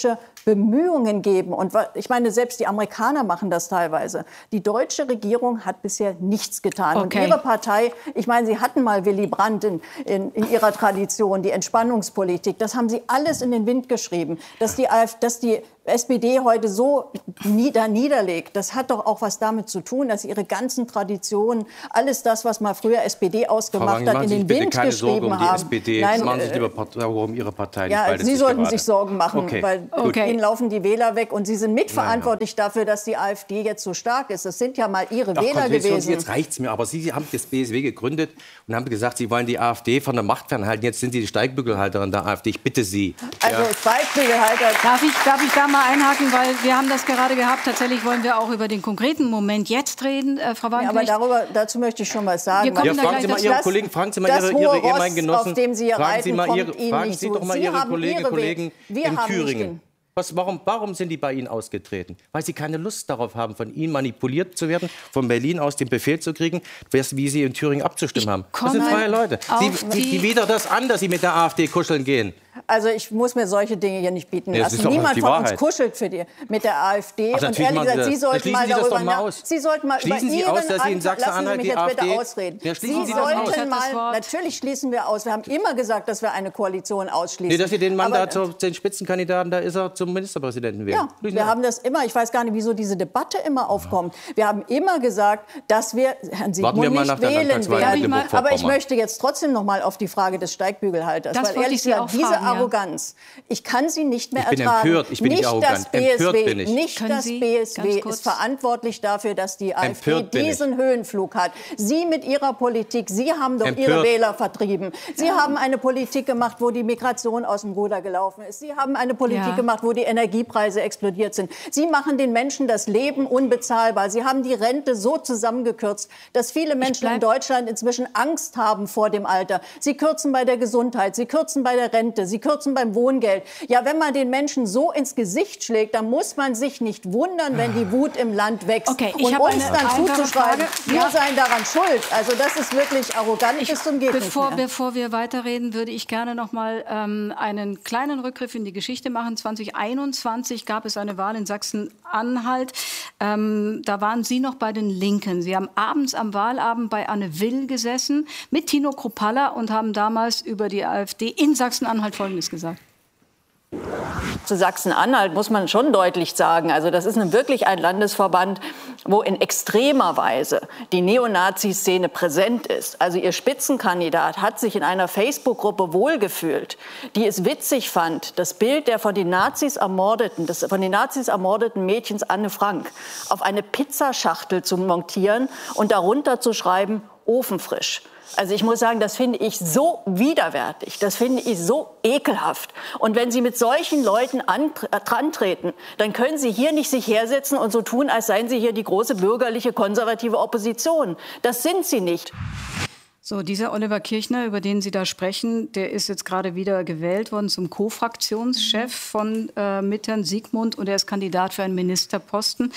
Bemühungen geben. Und ich meine, selbst die Amerikaner machen das teilweise. Die deutsche Regierung hat bisher nichts getan. Okay. Und ihre Partei, ich meine, sie hatten mal Willy Brandt in, in, in ihrer Tradition, die Entspannungspolitik. Das haben sie alles in den Wind geschrieben. Dass die, AfD, dass die S P D heute so nieder, niederlegt, das hat doch auch was damit zu tun, dass sie ihre ganzen Traditionen, alles das, was mal früher S P D ausgemacht hat, in den Wind keine geschrieben Sorge um die haben. S P D. Nein, machen Sie äh, sich lieber um Ihre Partei. Ja, Sie sollten gerade. sich Sorgen machen, okay. weil okay. Ihnen laufen die Wähler weg und Sie sind mitverantwortlich ja, ja. dafür, dass die AfD jetzt so stark ist. Das sind ja mal Ihre Ach, Wähler gewesen. Jetzt reicht's mir. Aber Sie haben das B S W gegründet und haben gesagt, Sie wollen die AfD von der Macht fernhalten. Jetzt sind Sie die Steigbügelhalterin der AfD. Ich bitte Sie. Also ja. Steigbügelhalter. Darf ich, darf ich da mal einhaken, weil wir haben das gerade gehabt. Tatsächlich wollen wir auch über den konkreten Moment jetzt reden, äh, Frau Wagenknecht. Ja, aber darüber, dazu möchte ich schon was sagen. Ja, fragen Sie mal Ihre Kollegen, fragen Sie mal Ihre, Ihre ehemaligen Genossen. Auf dem Sie hier fragen reiten, Sie mal Ihre, kommt Ihnen fragen nicht Sie zu. doch mal Sie Ihre haben Kolleginnen und Ihre Kollegen Wir in haben Thüringen. Was, warum, warum sind die bei Ihnen ausgetreten? Weil sie keine Lust darauf haben, von Ihnen manipuliert zu werden, von Berlin aus den Befehl zu kriegen, wie Sie in Thüringen abzustimmen haben. Das sind freie Leute. Sie, die, die widern das an, dass Sie mit der AfD kuscheln gehen. Also ich muss mir solche Dinge hier nicht bieten nee, lassen. Niemand von uns kuschelt für die, mit der AfD. Ach, und ehrlich gesagt, Sie sollten mal darüber nach. Sie sollten mal schließen über Sie Ihren aus, dass Sie in Sachsen-Anhalt die Lassen Sie mich jetzt AfD bitte ausreden. Ja, Sie, Sie sollten mal. Natürlich schließen wir aus. Wir haben immer gesagt, dass wir eine Koalition ausschließen. Nee, dass Sie den Mann da, den Spitzenkandidaten, da ist er zum Ministerpräsidenten wählen. Ja, wir haben das immer. Ich weiß gar nicht, wieso diese Debatte immer aufkommt. Wir haben immer gesagt, dass wir Herrn Sigmund wir nicht wählen werden. Aber ich möchte jetzt trotzdem noch mal auf die Frage des Steigbügelhalters, weil ehrlich gesagt diese Arroganz. Ich kann sie nicht mehr ich bin ertragen. Empört. Ich bin nicht, nicht arrogant. Das B S W, empört bin ich. Nicht Können das Sie B S W ist verantwortlich dafür, dass die AfD diesen Höhenflug hat. Sie mit Ihrer Politik, Sie haben doch empört. Ihre Wähler vertrieben. Sie ja. haben eine Politik gemacht, wo die Migration aus dem Ruder gelaufen ist. Sie haben eine Politik ja. gemacht, wo die Energiepreise explodiert sind. Sie machen den Menschen das Leben unbezahlbar. Sie haben die Rente so zusammengekürzt, dass viele Menschen in Deutschland inzwischen Angst haben vor dem Alter. Sie kürzen bei der Gesundheit, Sie kürzen bei der Rente, Sie kürzen beim Wohngeld. Ja, wenn man den Menschen so ins Gesicht schlägt, dann muss man sich nicht wundern, wenn die Wut im Land wächst. Okay, ich und uns dann zuzuschreiben, wir ja. seien daran schuld. Also das ist wirklich arrogant bis zum geht bevor, nicht mehr. Bevor wir weiterreden, würde ich gerne noch mal ähm, einen kleinen Rückgriff in die Geschichte machen. zwanzig einundzwanzig gab es eine Wahl in Sachsen-Anhalt. Ähm, da waren Sie noch bei den Linken. Sie haben abends am Wahlabend bei Anne Will gesessen mit Tino Kruppalla und haben damals über die AfD in Sachsen-Anhalt Folgendes gesagt. Zu Sachsen-Anhalt muss man schon deutlich sagen, also das ist wirklich ein Landesverband, wo in extremer Weise die Neonazi-Szene präsent ist. Also ihr Spitzenkandidat hat sich in einer Facebook-Gruppe wohlgefühlt, die es witzig fand, das Bild der von den Nazis ermordeten, des von den Nazis ermordeten Mädchens Anne Frank auf eine Pizzaschachtel zu montieren und darunter zu schreiben, ofenfrisch. Also ich muss sagen, das finde ich so widerwärtig, das finde ich so ekelhaft. Und wenn Sie mit solchen Leuten antreten, dann können Sie hier nicht sich hersetzen und so tun, als seien Sie hier die große bürgerliche, konservative Opposition. Das sind Sie nicht. So, dieser Oliver Kirchner, über den Sie da sprechen, der ist jetzt gerade wieder gewählt worden zum Co-Fraktionschef von äh, mit Herrn Sigmund und er ist Kandidat für einen Ministerposten.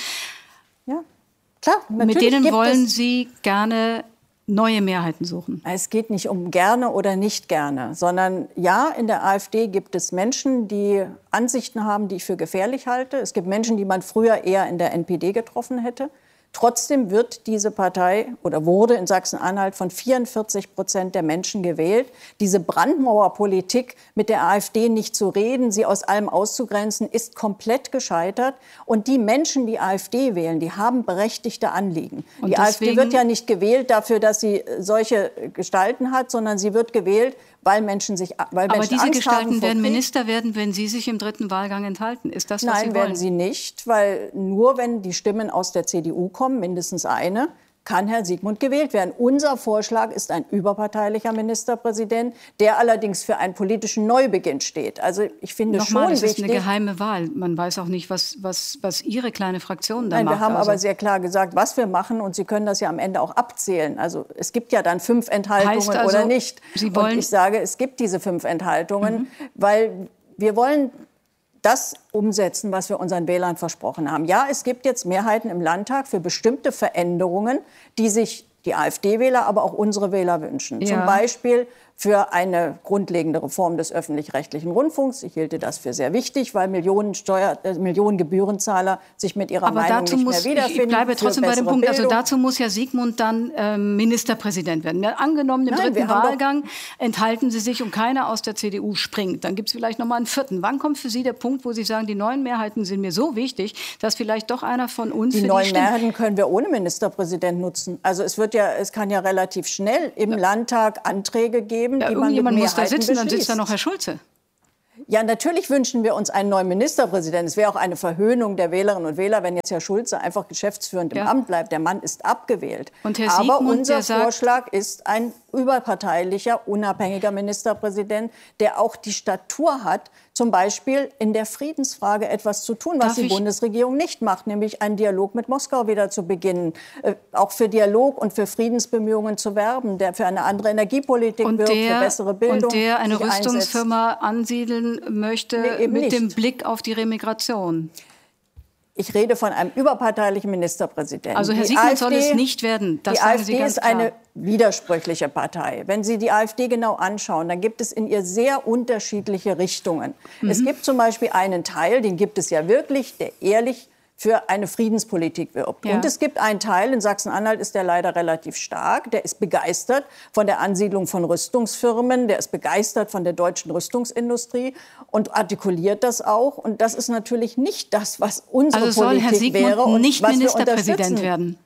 Ja, klar. Mit denen wollen Sie gerne neue Mehrheiten suchen? Es geht nicht um gerne oder nicht gerne, sondern ja, in der AfD gibt es Menschen, die Ansichten haben, die ich für gefährlich halte. Es gibt Menschen, die man früher eher in der N P D getroffen hätte. Trotzdem wird diese Partei oder wurde in Sachsen-Anhalt von vierundvierzig Prozent der Menschen gewählt. Diese Brandmauerpolitik, mit der AfD nicht zu reden, sie aus allem auszugrenzen, ist komplett gescheitert. Und die Menschen, die AfD wählen, die haben berechtigte Anliegen. Und die AfD wird ja nicht gewählt dafür, dass sie solche Gestalten hat, sondern sie wird gewählt, weil Menschen sich, weil Aber Menschen diese Angst Gestalten haben werden Minister werden, wenn Sie sich im dritten Wahlgang enthalten. Ist das, was Nein, Sie wollen? werden sie nicht, weil nur wenn die Stimmen aus der C D U kommen, mindestens eine, kann Herr Sigmund gewählt werden. Unser Vorschlag ist ein überparteilicher Ministerpräsident, der allerdings für einen politischen Neubeginn steht. Also ich finde Nochmal, schon das wichtig. ist eine geheime Wahl. Man weiß auch nicht, was, was, was Ihre kleine Fraktion da Nein, macht. wir haben also. aber sehr klar gesagt, was wir machen, und Sie können das ja am Ende auch abzählen. Also es gibt ja dann fünf Enthaltungen heißt also, oder nicht. Sie wollen und ich sage, es gibt diese fünf Enthaltungen, mhm. weil wir wollen das umsetzen, was wir unseren Wählern versprochen haben. Ja, es gibt jetzt Mehrheiten im Landtag für bestimmte Veränderungen, die sich die AfD-Wähler, aber auch unsere Wähler wünschen. Ja. Zum Beispiel für eine grundlegende Reform des öffentlich-rechtlichen Rundfunks. Ich hielte das für sehr wichtig, weil Millionen, Steuer, äh, Millionen Gebührenzahler sich mit ihrer Aber Meinung dazu nicht muss, mehr wiederfinden. Ich bleibe trotzdem bei dem Punkt. Bildung. Also dazu muss ja Sigmund dann ähm, Ministerpräsident werden. Ja, angenommen, im Nein, dritten Wahlgang enthalten Sie sich und keiner aus der C D U springt. Dann gibt es vielleicht noch mal einen vierten. Wann kommt für Sie der Punkt, wo Sie sagen, die neuen Mehrheiten sind mir so wichtig, dass vielleicht doch einer von uns die für neuen die Mehrheiten können wir ohne Ministerpräsident nutzen. Also es wird ja, es kann ja relativ schnell im ja. Landtag Anträge geben, ja, die man mit Mehrheiten muss da sitzen, beschließt. Dann sitzt da noch Herr Schulze. Ja, natürlich wünschen wir uns einen neuen Ministerpräsidenten. Es wäre auch eine Verhöhnung der Wählerinnen und Wähler, wenn jetzt Herr Schulze einfach geschäftsführend im ja. Amt bleibt. Der Mann ist abgewählt. Und Herr Aber Sigmund, unser der Vorschlag ist ein überparteilicher, unabhängiger Ministerpräsident, der auch die Statur hat, zum Beispiel in der Friedensfrage etwas zu tun, was Darf die ich? Bundesregierung nicht macht, nämlich einen Dialog mit Moskau wieder zu beginnen, äh, auch für Dialog und für Friedensbemühungen zu werben, der für eine andere Energiepolitik und wirkt, der, für bessere Bildung. Und der eine sich Rüstungsfirma einsetzt. ansiedeln möchte Nee, eben mit nicht. dem Blick auf die Remigration. Ich rede von einem überparteilichen Ministerpräsidenten. Also Herr Die Sigmund AfD, soll es nicht werden. Das die sagen AfD Sie ganz ist klar. eine widersprüchliche Partei. Wenn Sie die AfD genau anschauen, dann gibt es in ihr sehr unterschiedliche Richtungen. Mhm. Es gibt zum Beispiel einen Teil, den gibt es ja wirklich, der ehrlich für eine Friedenspolitik wirbt. Ja. Und es gibt einen Teil, in Sachsen-Anhalt ist der leider relativ stark, der ist begeistert von der Ansiedlung von Rüstungsfirmen, der ist begeistert von der deutschen Rüstungsindustrie und artikuliert das auch. Und das ist natürlich nicht das, was unsere also soll Politik Herr Sigmund wäre und nicht was wir Ministerpräsident unterstützen. werden?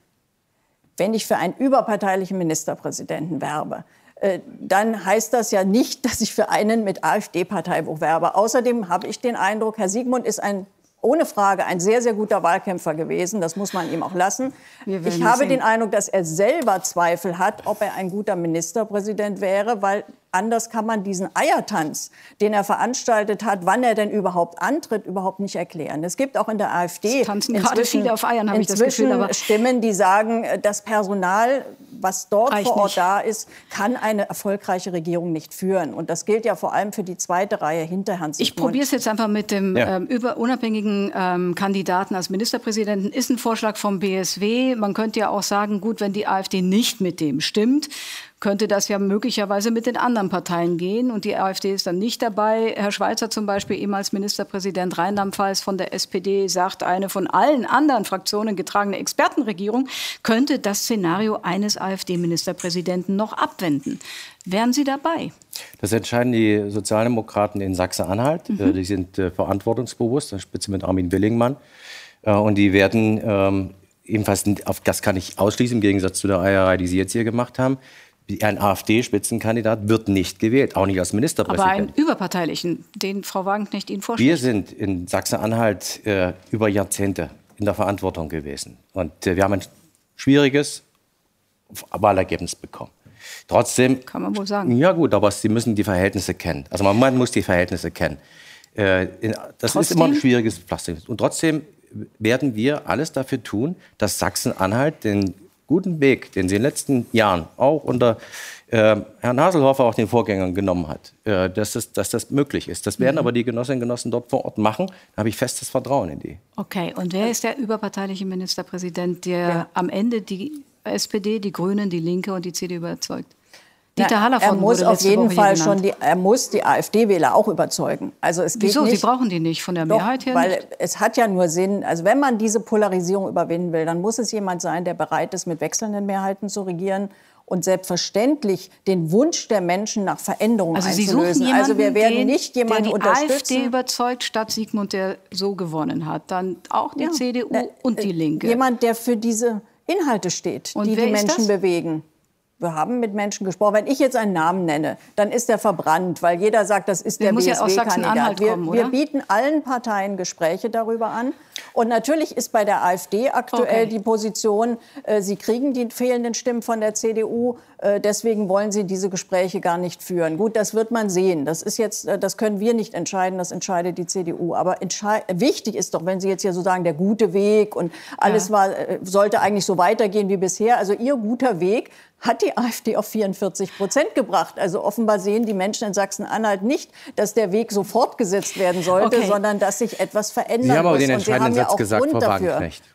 Wenn ich für einen überparteilichen Ministerpräsidenten werbe, äh, dann heißt das ja nicht, dass ich für einen mit AfD-Parteibuch werbe. Außerdem habe ich den Eindruck, Herr Sigmund ist ein ohne Frage ein sehr, sehr guter Wahlkämpfer gewesen. Das muss man ihm auch lassen. Ich habe den Eindruck, dass er selber Zweifel hat, ob er ein guter Ministerpräsident wäre, weil anders kann man diesen Eiertanz, den er veranstaltet hat, wann er denn überhaupt antritt, überhaupt nicht erklären. Es gibt auch in der AfD es tanzen gerade viele auf Eiern, habe ich das Gefühl, aber Stimmen, die sagen, das Personal, was dort Reicht vor Ort nicht. da ist, kann eine erfolgreiche Regierung nicht führen. Und das gilt ja vor allem für die zweite Reihe hinter Herrn Sigmund. Ich probiere es jetzt einfach mit dem Ja. ähm, über unabhängigen ähm, Kandidaten als Ministerpräsidenten. Ist ein Vorschlag vom B S W. Man könnte ja auch sagen, gut, wenn die AfD nicht mit dem stimmt, könnte das ja möglicherweise mit den anderen Parteien gehen. Und die AfD ist dann nicht dabei. Herr Schweizer zum Beispiel, ehemals Ministerpräsident Rheinland-Pfalz von der S P D, sagt, eine von allen anderen Fraktionen getragene Expertenregierung könnte das Szenario eines AfD-Ministerpräsidenten noch abwenden. Wären Sie dabei? Das entscheiden die Sozialdemokraten in Sachsen-Anhalt. Mhm. Die sind äh, verantwortungsbewusst, an der Spitze mit Armin Willingmann. Äh, und die werden ähm, ebenfalls, auf das kann ich ausschließen, im Gegensatz zu der Eierei, die Sie jetzt hier gemacht haben, ein AfD-Spitzenkandidat wird nicht gewählt, auch nicht als Ministerpräsident. Aber einen überparteilichen, den Frau Wagenknecht Ihnen vorschlägt. Wir sind in Sachsen-Anhalt äh, über Jahrzehnte in der Verantwortung gewesen. Und äh, wir haben ein schwieriges Wahlergebnis bekommen. Trotzdem, kann man wohl sagen. Ja gut, aber Sie müssen die Verhältnisse kennen. Also man, man muss die Verhältnisse kennen. Äh, in, das trotzdem? ist immer ein schwieriges Pflaster. Und trotzdem werden wir alles dafür tun, dass Sachsen-Anhalt den guten Weg, den sie in den letzten Jahren auch unter äh, Herrn Haselhofer, auch den Vorgängern genommen hat, äh, dass, das, dass das möglich ist. Das werden mhm. aber die Genossinnen und Genossen dort vor Ort machen. Da habe ich festes Vertrauen in die. Okay, und wer ist der überparteiliche Ministerpräsident, der ja. am Ende die S P D, die Grünen, die Linke und die C D U überzeugt? Dieter Na, Hallervorden er muss wurde auf letzte jeden Woche Fall hier schon genannt. die, er muss die AfD-Wähler auch überzeugen. Also es geht Wieso? nicht, Sie brauchen die nicht von der Doch, Mehrheit her weil nicht? es hat ja nur Sinn, also wenn man diese Polarisierung überwinden will, dann muss es jemand sein, der bereit ist, mit wechselnden Mehrheiten zu regieren und selbstverständlich den Wunsch der Menschen nach Veränderung Also Sie suchen einzulösen. jemanden, Also wir werden den, nicht jemanden der die unterstützen. AfD überzeugt, statt Sigmund, der so gewonnen hat. Dann auch die Ja. C D U Na, und die äh, Linke. Jemand, der für diese Inhalte steht, Und die wer die ist Menschen das? bewegen. Wir haben mit Menschen gesprochen. Wenn ich jetzt einen Namen nenne, dann ist der verbrannt, weil jeder sagt, das ist Der der muss ja aus B S W-Kandidat. Sachsen-Anhalt wir, kommen, wir oder? bieten allen Parteien Gespräche darüber an. Und natürlich ist bei der AfD aktuell Okay. die Position, äh, sie kriegen die fehlenden Stimmen von der C D U, äh, deswegen wollen sie diese Gespräche gar nicht führen. Gut, das wird man sehen. Das ist jetzt, äh, das können wir nicht entscheiden, das entscheidet die C D U. Aber wichtig ist doch, wenn Sie jetzt hier so sagen, der gute Weg und alles Ja. war, äh, sollte eigentlich so weitergehen wie bisher. Also Ihr guter Weg hat die AfD auf vierundvierzig Prozent gebracht. Also offenbar sehen die Menschen in Sachsen-Anhalt nicht, dass der Weg so fortgesetzt werden sollte, Okay. sondern dass sich etwas verändern Sie haben aber muss. den Und Sie entscheidenden haben ja Satz auch gesagt, Grund Frau dafür. Wagenknecht.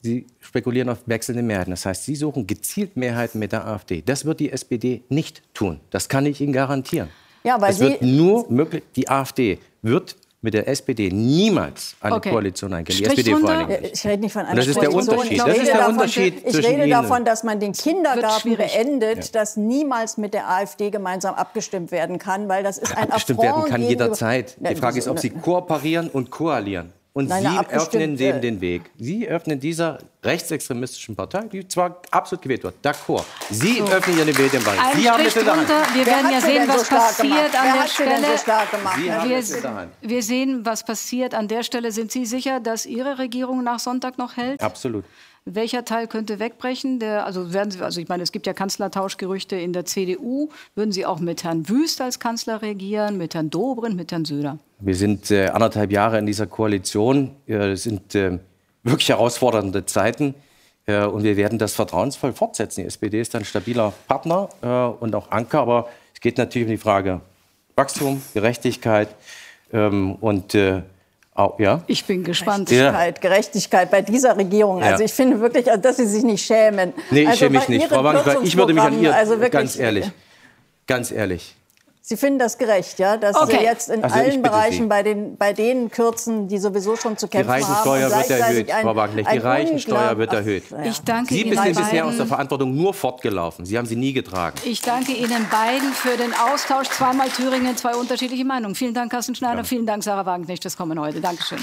Sie spekulieren auf wechselnde Mehrheiten. Das heißt, Sie suchen gezielt Mehrheiten mit der AfD. Das wird die S P D nicht tun. Das kann ich Ihnen garantieren. Ja, weil es Sie wird nur möglich, die AfD wird mit der S P D niemals eine Okay. Koalition eingehen. Die Strich S P D vor drunter. allem nicht. Ich rede nicht von einer Und das ist der Koalition. Unterschied. Ich Das ist rede der davon, Unterschied Ich zwischen rede Ihnen. davon, dass man den Kindergarten schwierig. beendet, dass niemals mit der AfD gemeinsam abgestimmt werden kann, weil das ist ein Abgestimmt werden Affront kann gegenüber- jederzeit. Die Frage ist, ob Sie kooperieren und koalieren. Und Nein, Sie na, abgestimmt, öffnen dem äh, den Weg. Sie öffnen dieser rechtsextremistischen Partei, die zwar absolut gewählt wird, d'accord. Sie öffnen ihr den Weg. Ein Sie haben es Strich in der Hand. drunter. Wir Wer werden hat ja sie sehen, denn so was stark passiert gemacht? an Wer der hat sie denn so Stelle. stark gemacht? Sie haben Wir, es in der Hand. wir sehen, was passiert an der Stelle. Sind Sie sicher, dass Ihre Regierung nach Sonntag noch hält? Absolut. Welcher Teil könnte wegbrechen? Der, also werden Sie, also ich meine, es gibt ja Kanzlertauschgerüchte in der C D U. Würden Sie auch mit Herrn Wüst als Kanzler regieren, mit Herrn Dobrindt, mit Herrn Söder? Wir sind äh, anderthalb Jahre in dieser Koalition. Es sind äh, wirklich herausfordernde Zeiten. Äh, und wir werden das vertrauensvoll fortsetzen. Die S P D ist ein stabiler Partner äh, und auch Anker. Aber es geht natürlich um die Frage Wachstum, Gerechtigkeit ähm, und äh, auch, ja. Ich bin gespannt. Gerechtigkeit, Gerechtigkeit bei dieser Regierung. Also Ja. ich finde wirklich, also, dass Sie sich nicht schämen. Nee, ich also schäme mich bei nicht. Ihren Frau Wagenknecht, ich würde mich an ihr, also wirklich, ganz ehrlich, ganz ehrlich. Sie finden das gerecht, ja, dass Okay. Sie jetzt in Also ich allen bitte Bereichen Sie. bei, den, bei denen kürzen, die sowieso schon zu Die kämpfen haben. Reichensteuer und wird gleichzeitig erhöht, ein- Frau Wagenknecht. Die ein Reichensteuer wird unglaub- erhöht. Ach, ja. Ich danke Sie Ihnen bist bisher beiden. aus der Verantwortung nur fortgelaufen. Sie haben sie nie getragen. Ich danke Ihnen beiden für den Austausch. Zweimal Thüringen, zwei unterschiedliche Meinungen. Vielen Dank, Carsten Schneider. Vielen Dank, Sarah Wagenknecht, fürs Kommen heute. Dankeschön.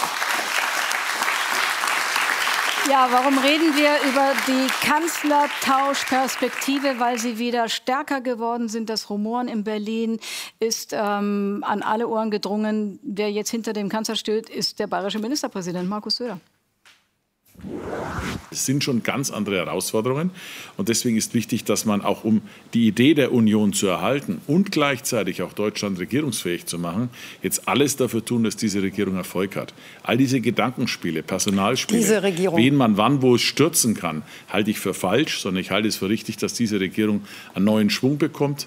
Ja, warum reden wir über die Kanzlertauschperspektive? Weil sie wieder stärker geworden sind. Das Rumoren in Berlin ist ähm, an alle Ohren gedrungen. Wer jetzt hinter dem Kanzler steht, ist der bayerische Ministerpräsident Markus Söder. Es sind schon ganz andere Herausforderungen. Und deswegen ist wichtig, dass man auch, um die Idee der Union zu erhalten und gleichzeitig auch Deutschland regierungsfähig zu machen, jetzt alles dafür tun, dass diese Regierung Erfolg hat. All diese Gedankenspiele, Personalspiele, Diese Regierung. wen man wann wo stürzen kann, halte ich für falsch, sondern ich halte es für richtig, dass diese Regierung einen neuen Schwung bekommt.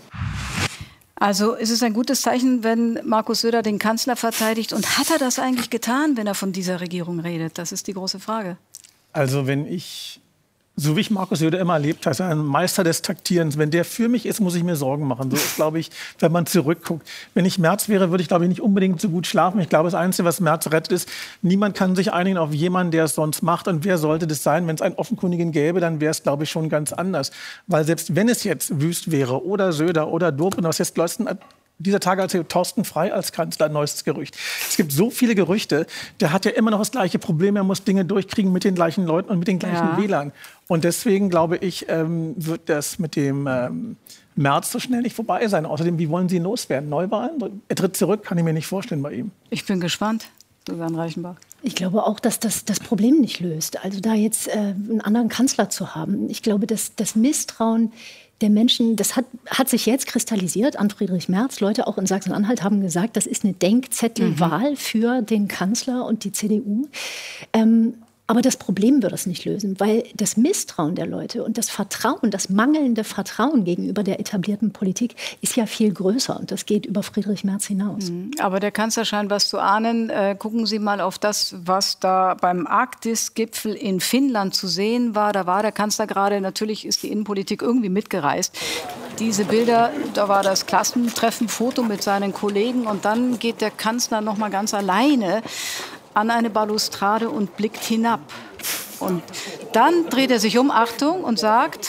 Also ist es ein gutes Zeichen, wenn Markus Söder den Kanzler verteidigt. Und hat er das eigentlich getan, wenn er von dieser Regierung redet? Das ist die große Frage. Also wenn ich, so wie ich Markus Söder immer erlebt habe, ein Meister des Taktierens. Wenn der für mich ist, muss ich mir Sorgen machen. So ist, glaube ich, wenn man zurückguckt. Wenn ich Merz wäre, würde ich, glaube ich, nicht unbedingt so gut schlafen. Ich glaube, das Einzige, was Merz rettet, ist, niemand kann sich einigen auf jemanden, der es sonst macht. Und wer sollte das sein? Wenn es einen Offenkundigen gäbe, dann wäre es, glaube ich, schon ganz anders. Weil selbst wenn es jetzt Wüst wäre oder Söder oder Dobrindt, was jetzt letzten dieser Tage erzählt Thorsten Frey als Kanzler, neuestes Gerücht. Es gibt so viele Gerüchte, der hat ja immer noch das gleiche Problem, er muss Dinge durchkriegen mit den gleichen Leuten und mit den gleichen Ja. Wählern. Und deswegen, glaube ich, ähm, wird das mit dem ähm, Merz so schnell nicht vorbei sein. Außerdem, wie wollen Sie ihn loswerden? Neuwahlen? Er tritt zurück, kann ich mir nicht vorstellen bei ihm. Ich bin gespannt, Susanne Reichenbach. Ich glaube auch, dass das das Problem nicht löst. Also da jetzt äh, einen anderen Kanzler zu haben. Ich glaube, dass das Misstrauen der Menschen, das hat, hat sich jetzt kristallisiert an Friedrich Merz. Leute auch in Sachsen-Anhalt haben gesagt, das ist eine Denkzettelwahl mhm. für den Kanzler und die C D U. Ähm, aber das Problem wird es nicht lösen, weil das Misstrauen der Leute und das Vertrauen, das mangelnde Vertrauen gegenüber der etablierten Politik ist ja viel größer. Und das geht über Friedrich Merz hinaus. Aber der Kanzler scheint was zu ahnen. Äh, gucken Sie mal auf das, was da beim Arktis-Gipfel in Finnland zu sehen war. Da war der Kanzler gerade, natürlich ist die Innenpolitik irgendwie mitgereist. Diese Bilder, da war das Klassentreffen-Foto mit seinen Kollegen. Und dann geht der Kanzler noch mal ganz alleine an eine Balustrade und blickt hinab. Und dann dreht er sich um, Achtung, und sagt: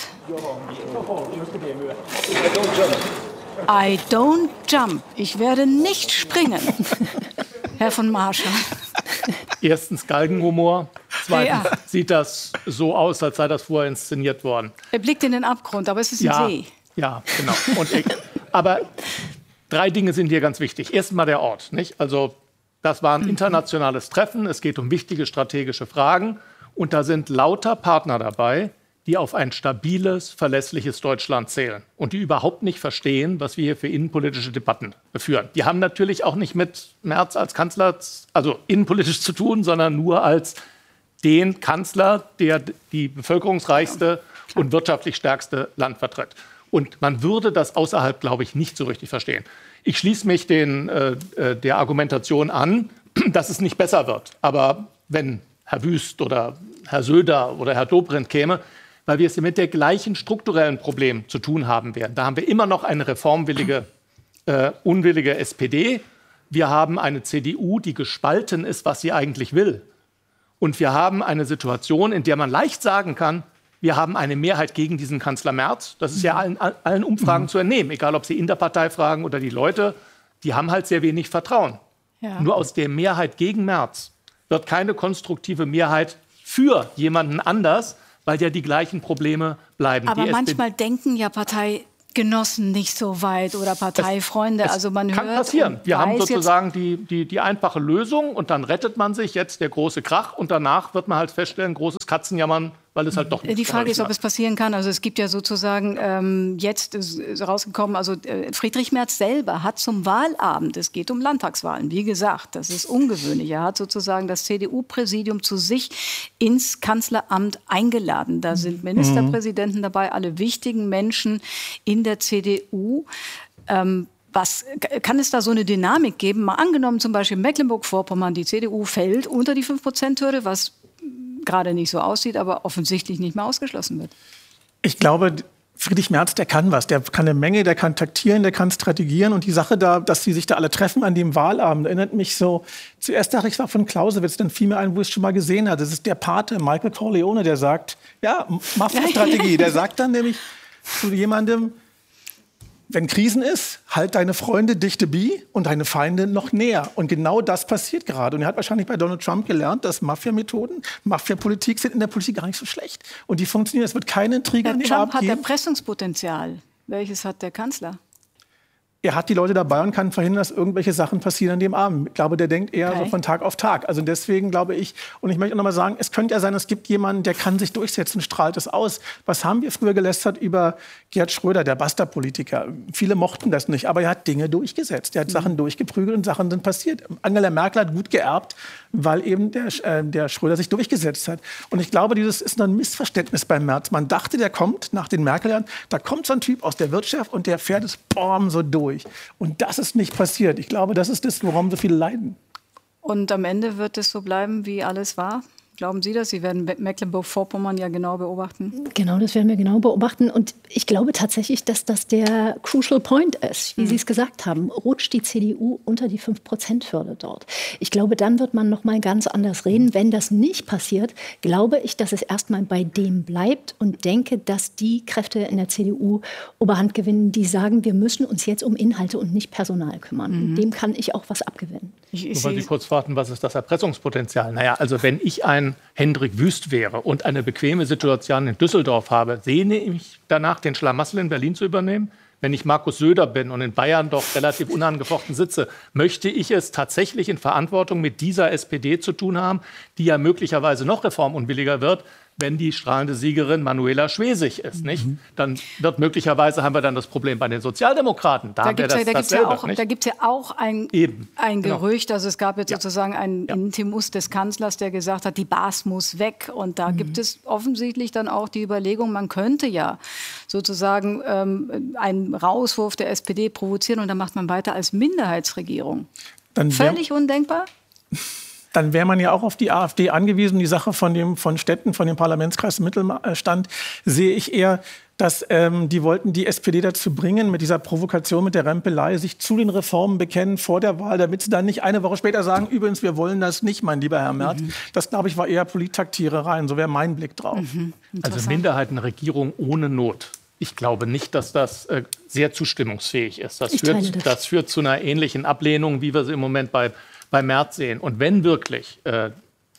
I don't jump. Ich werde nicht springen. Herr von Marschall. Erstens Galgenhumor. Zweitens Ja. sieht das so aus, als sei das vorher inszeniert worden. Er blickt in den Abgrund, aber es ist ein Ja, See. ja, genau. Und ich, aber drei Dinge sind hier ganz wichtig. Erstmal der Ort, nicht? Also das war ein internationales Treffen. Es geht um wichtige strategische Fragen. Und da sind lauter Partner dabei, die auf ein stabiles, verlässliches Deutschland zählen und die überhaupt nicht verstehen, was wir hier für innenpolitische Debatten führen. Die haben natürlich auch nicht mit Merz als Kanzler, also innenpolitisch zu tun, sondern nur als den Kanzler, der die bevölkerungsreichste und wirtschaftlich stärkste Land vertritt. Und man würde das außerhalb, glaube ich, nicht so richtig verstehen. Ich schließe mich den, äh, der Argumentation an, dass es nicht besser wird. Aber wenn Herr Wüst oder Herr Söder oder Herr Dobrindt käme, weil wir es mit der gleichen strukturellen Problem zu tun haben werden. Da haben wir immer noch eine reformwillige, äh, unwillige S P D. Wir haben eine C D U, die gespalten ist, was sie eigentlich will. Und wir haben eine Situation, in der man leicht sagen kann, wir haben eine Mehrheit gegen diesen Kanzler Merz. Das ist ja allen, allen Umfragen mhm. zu entnehmen, egal ob Sie in der Partei fragen oder die Leute, die haben halt sehr wenig Vertrauen. Ja. Nur aus der Mehrheit gegen Merz wird keine konstruktive Mehrheit für jemanden anders, weil ja die gleichen Probleme bleiben. Aber die manchmal S P D denken ja Parteigenossen nicht so weit oder Parteifreunde. Es, es also man kann hört passieren. Wir haben sozusagen die, die, die einfache Lösung und dann rettet man sich jetzt der große Krach und danach wird man halt feststellen, großes Katzenjammern, weil es halt doch nicht Die Frage ist, ob es passieren kann. Also es gibt ja sozusagen, ähm, jetzt ist, ist rausgekommen, also äh, Friedrich Merz selber hat zum Wahlabend, es geht um Landtagswahlen, wie gesagt, das ist ungewöhnlich, er hat sozusagen das C D U-Präsidium zu sich ins Kanzleramt eingeladen. Da sind Ministerpräsidenten dabei, alle wichtigen Menschen in der C D U. Ähm, Was, kann es da so eine Dynamik geben? Mal angenommen zum Beispiel Mecklenburg-Vorpommern, die C D U fällt unter die fünf Prozent Hürde, was gerade nicht so aussieht, aber offensichtlich nicht mehr ausgeschlossen wird. Ich glaube, Friedrich Merz, der kann was. Der kann eine Menge, der kann taktieren, der kann strategieren. Und die Sache da, dass sie sich da alle treffen an dem Wahlabend, erinnert mich so, zuerst dachte ich, es war von Clausewitz, dann fiel mir ein, wo ich es schon mal gesehen hatte. Das ist der Pate, Michael Corleone, der sagt, ja, Mafia-Strategie. Der sagt dann nämlich zu jemandem, wenn Krisen ist, halt deine Freunde dichte bi und deine Feinde noch näher. Und genau das passiert gerade. Und er hat wahrscheinlich bei Donald Trump gelernt, dass Mafia-Methoden, Mafia-Politik sind in der Politik gar nicht so schlecht. Und die funktionieren. Es wird keine Intrige in den Trump hat Erpressungspotenzial. Welches hat der Kanzler? Er hat die Leute dabei und kann verhindern, dass irgendwelche Sachen passieren an dem Abend. Ich glaube, der denkt eher okay. so von Tag auf Tag. Also deswegen glaube ich, und ich möchte auch noch mal sagen, es könnte ja sein, es gibt jemanden, der kann sich durchsetzen, strahlt es aus. Was haben wir früher gelästert über Gerd Schröder, der Basta-Politiker? Viele mochten das nicht, aber er hat Dinge durchgesetzt. Er hat mhm. Sachen durchgeprügelt und Sachen sind passiert. Angela Merkel hat gut geerbt, weil eben der, äh, der Schröder sich durchgesetzt hat. Und ich glaube, dieses ist ein Missverständnis beim Merz. Man dachte, der kommt nach den Merkel-Jahren, da kommt so ein Typ aus der Wirtschaft und der fährt es boom, so durch. Und das ist nicht passiert. Ich glaube, das ist das, woran so viele leiden. Und am Ende wird es so bleiben, wie alles war? Glauben Sie das? Sie werden Mecklenburg-Vorpommern ja genau beobachten. Genau, das werden wir genau beobachten. Und ich glaube tatsächlich, dass das der crucial point ist, wie mhm. Sie es gesagt haben. Rutscht die C D U unter die fünf Prozent Hürde dort? Ich glaube, dann wird man noch mal ganz anders reden. Wenn das nicht passiert, glaube ich, dass es erstmal bei dem bleibt und denke, dass die Kräfte in der C D U Oberhand gewinnen, die sagen, wir müssen uns jetzt um Inhalte und nicht Personal kümmern. Mhm. Dem kann ich auch was abgewinnen. Ich, ich Nur weil Sie kurz warten, was ist das Erpressungspotenzial? Naja, also wenn ich ein Hendrik Wüst wäre und eine bequeme Situation in Düsseldorf habe, sehne ich mich danach, den Schlamassel in Berlin zu übernehmen? Wenn ich Markus Söder bin und in Bayern doch relativ unangefochten sitze, möchte ich es tatsächlich in Verantwortung mit dieser S P D zu tun haben, die ja möglicherweise noch reformunwilliger wird, wenn die strahlende Siegerin Manuela Schwesig ist, nicht? Mhm. Dann wird möglicherweise haben wir dann das Problem bei den Sozialdemokraten. Da, da gibt es ja, ja, ja auch ein, Eben. ein Gerücht. Genau. Also es gab jetzt ja. sozusagen einen ja. Intimus des Kanzlers, der gesagt hat, die Baas muss weg. Und da mhm. gibt es offensichtlich dann auch die Überlegung, man könnte ja sozusagen ähm, einen Rauswurf der S P D provozieren und dann macht man weiter als Minderheitsregierung. Dann Völlig undenkbar? Dann wäre man ja auch auf die AfD angewiesen. Die Sache von dem von Städten, von dem Parlamentskreis Mittelstand, sehe ich eher, dass ähm, die wollten die S P D dazu bringen, mit dieser Provokation, mit der Rempelei, sich zu den Reformen bekennen vor der Wahl, damit sie dann nicht eine Woche später sagen, übrigens, wir wollen das nicht, mein lieber Herr Merz. Mhm. Das, glaube ich, war eher Polittaktierereien. So wäre mein Blick drauf. Mhm. Also Minderheitenregierung ohne Not. Ich glaube nicht, dass das äh, sehr zustimmungsfähig ist. Das führt, das. das führt zu einer ähnlichen Ablehnung, wie wir sie im Moment bei bei Merz sehen. Und wenn wirklich äh,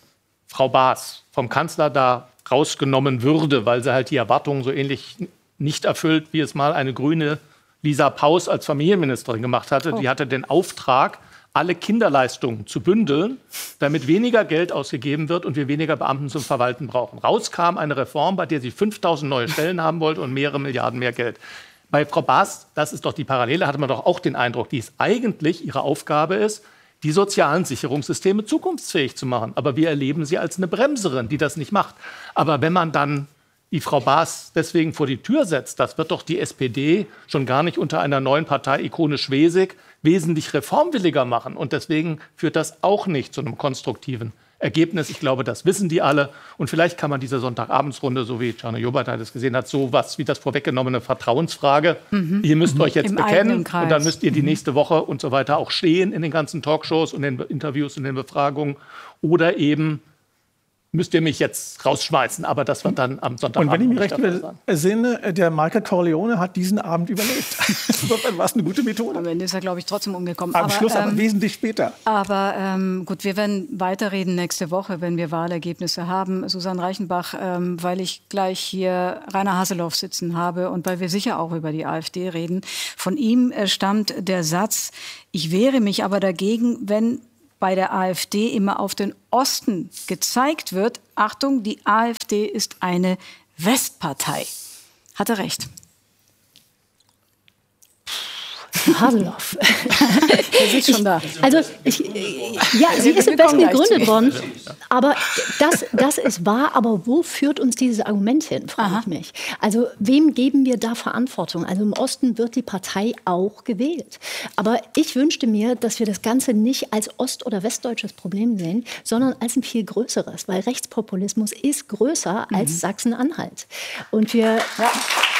Frau Baas vom Kanzler da rausgenommen würde, weil sie halt die Erwartungen so ähnlich nicht erfüllt, wie es mal eine grüne Lisa Paus als Familienministerin gemacht hatte. Oh. Die hatte den Auftrag, alle Kinderleistungen zu bündeln, damit weniger Geld ausgegeben wird und wir weniger Beamten zum Verwalten brauchen. Rauskam eine Reform, bei der sie fünftausend neue Stellen haben wollte und mehrere Milliarden mehr Geld. Bei Frau Baas, das ist doch die Parallele, hatte man doch auch den Eindruck, die es eigentlich ihre Aufgabe ist, die sozialen Sicherungssysteme zukunftsfähig zu machen. Aber wir erleben sie als eine Bremserin, die das nicht macht. Aber wenn man dann die Frau Baas deswegen vor die Tür setzt, das wird doch die S P D schon gar nicht unter einer neuen Partei-Ikone Schwesig wesentlich reformwilliger machen. Und deswegen führt das auch nicht zu einem konstruktiven Ergebnis. Ich glaube, das wissen die alle. Und vielleicht kann man diese Sonntagabendsrunde, so wie Czarno Jobbert das gesehen hat, so was wie das vorweggenommene Vertrauensfrage. Mhm. Ihr müsst mhm. euch jetzt Im bekennen und dann müsst ihr die nächste Woche und so weiter auch stehen in den ganzen Talkshows und den Interviews und den Befragungen. Oder eben müsst ihr mich jetzt rausschmeißen, aber das wird dann am Sonntagabend. Und wenn ich mich recht entsinne, der Michael Corleone hat diesen Abend überlebt. Insofern war es eine gute Methode. Am Ende ist er, glaube ich, trotzdem umgekommen. Am aber, Schluss aber ähm, wesentlich später. Aber ähm, gut, wir werden weiterreden nächste Woche, wenn wir Wahlergebnisse haben. Susanne Reichenbach, ähm, weil ich gleich hier Rainer Haseloff sitzen habe und weil wir sicher auch über die AfD reden. Von ihm äh, stammt der Satz, ich wehre mich aber dagegen, wenn bei der AfD immer auf den Osten gezeigt wird, Achtung, die AfD ist eine Westpartei. Hat er recht? Haseloff. Er sitzt schon da. Also, ich, ja, sie ist im Westen gegründet worden. Aber das, das ist wahr. Aber wo führt uns dieses Argument hin, frage Aha. ich mich. Also, wem geben wir da Verantwortung? Also, im Osten wird die Partei auch gewählt. Aber ich wünschte mir, dass wir das Ganze nicht als ost- oder westdeutsches Problem sehen, sondern als ein viel größeres. Weil Rechtspopulismus ist größer mhm. als Sachsen-Anhalt. Und wir, ja.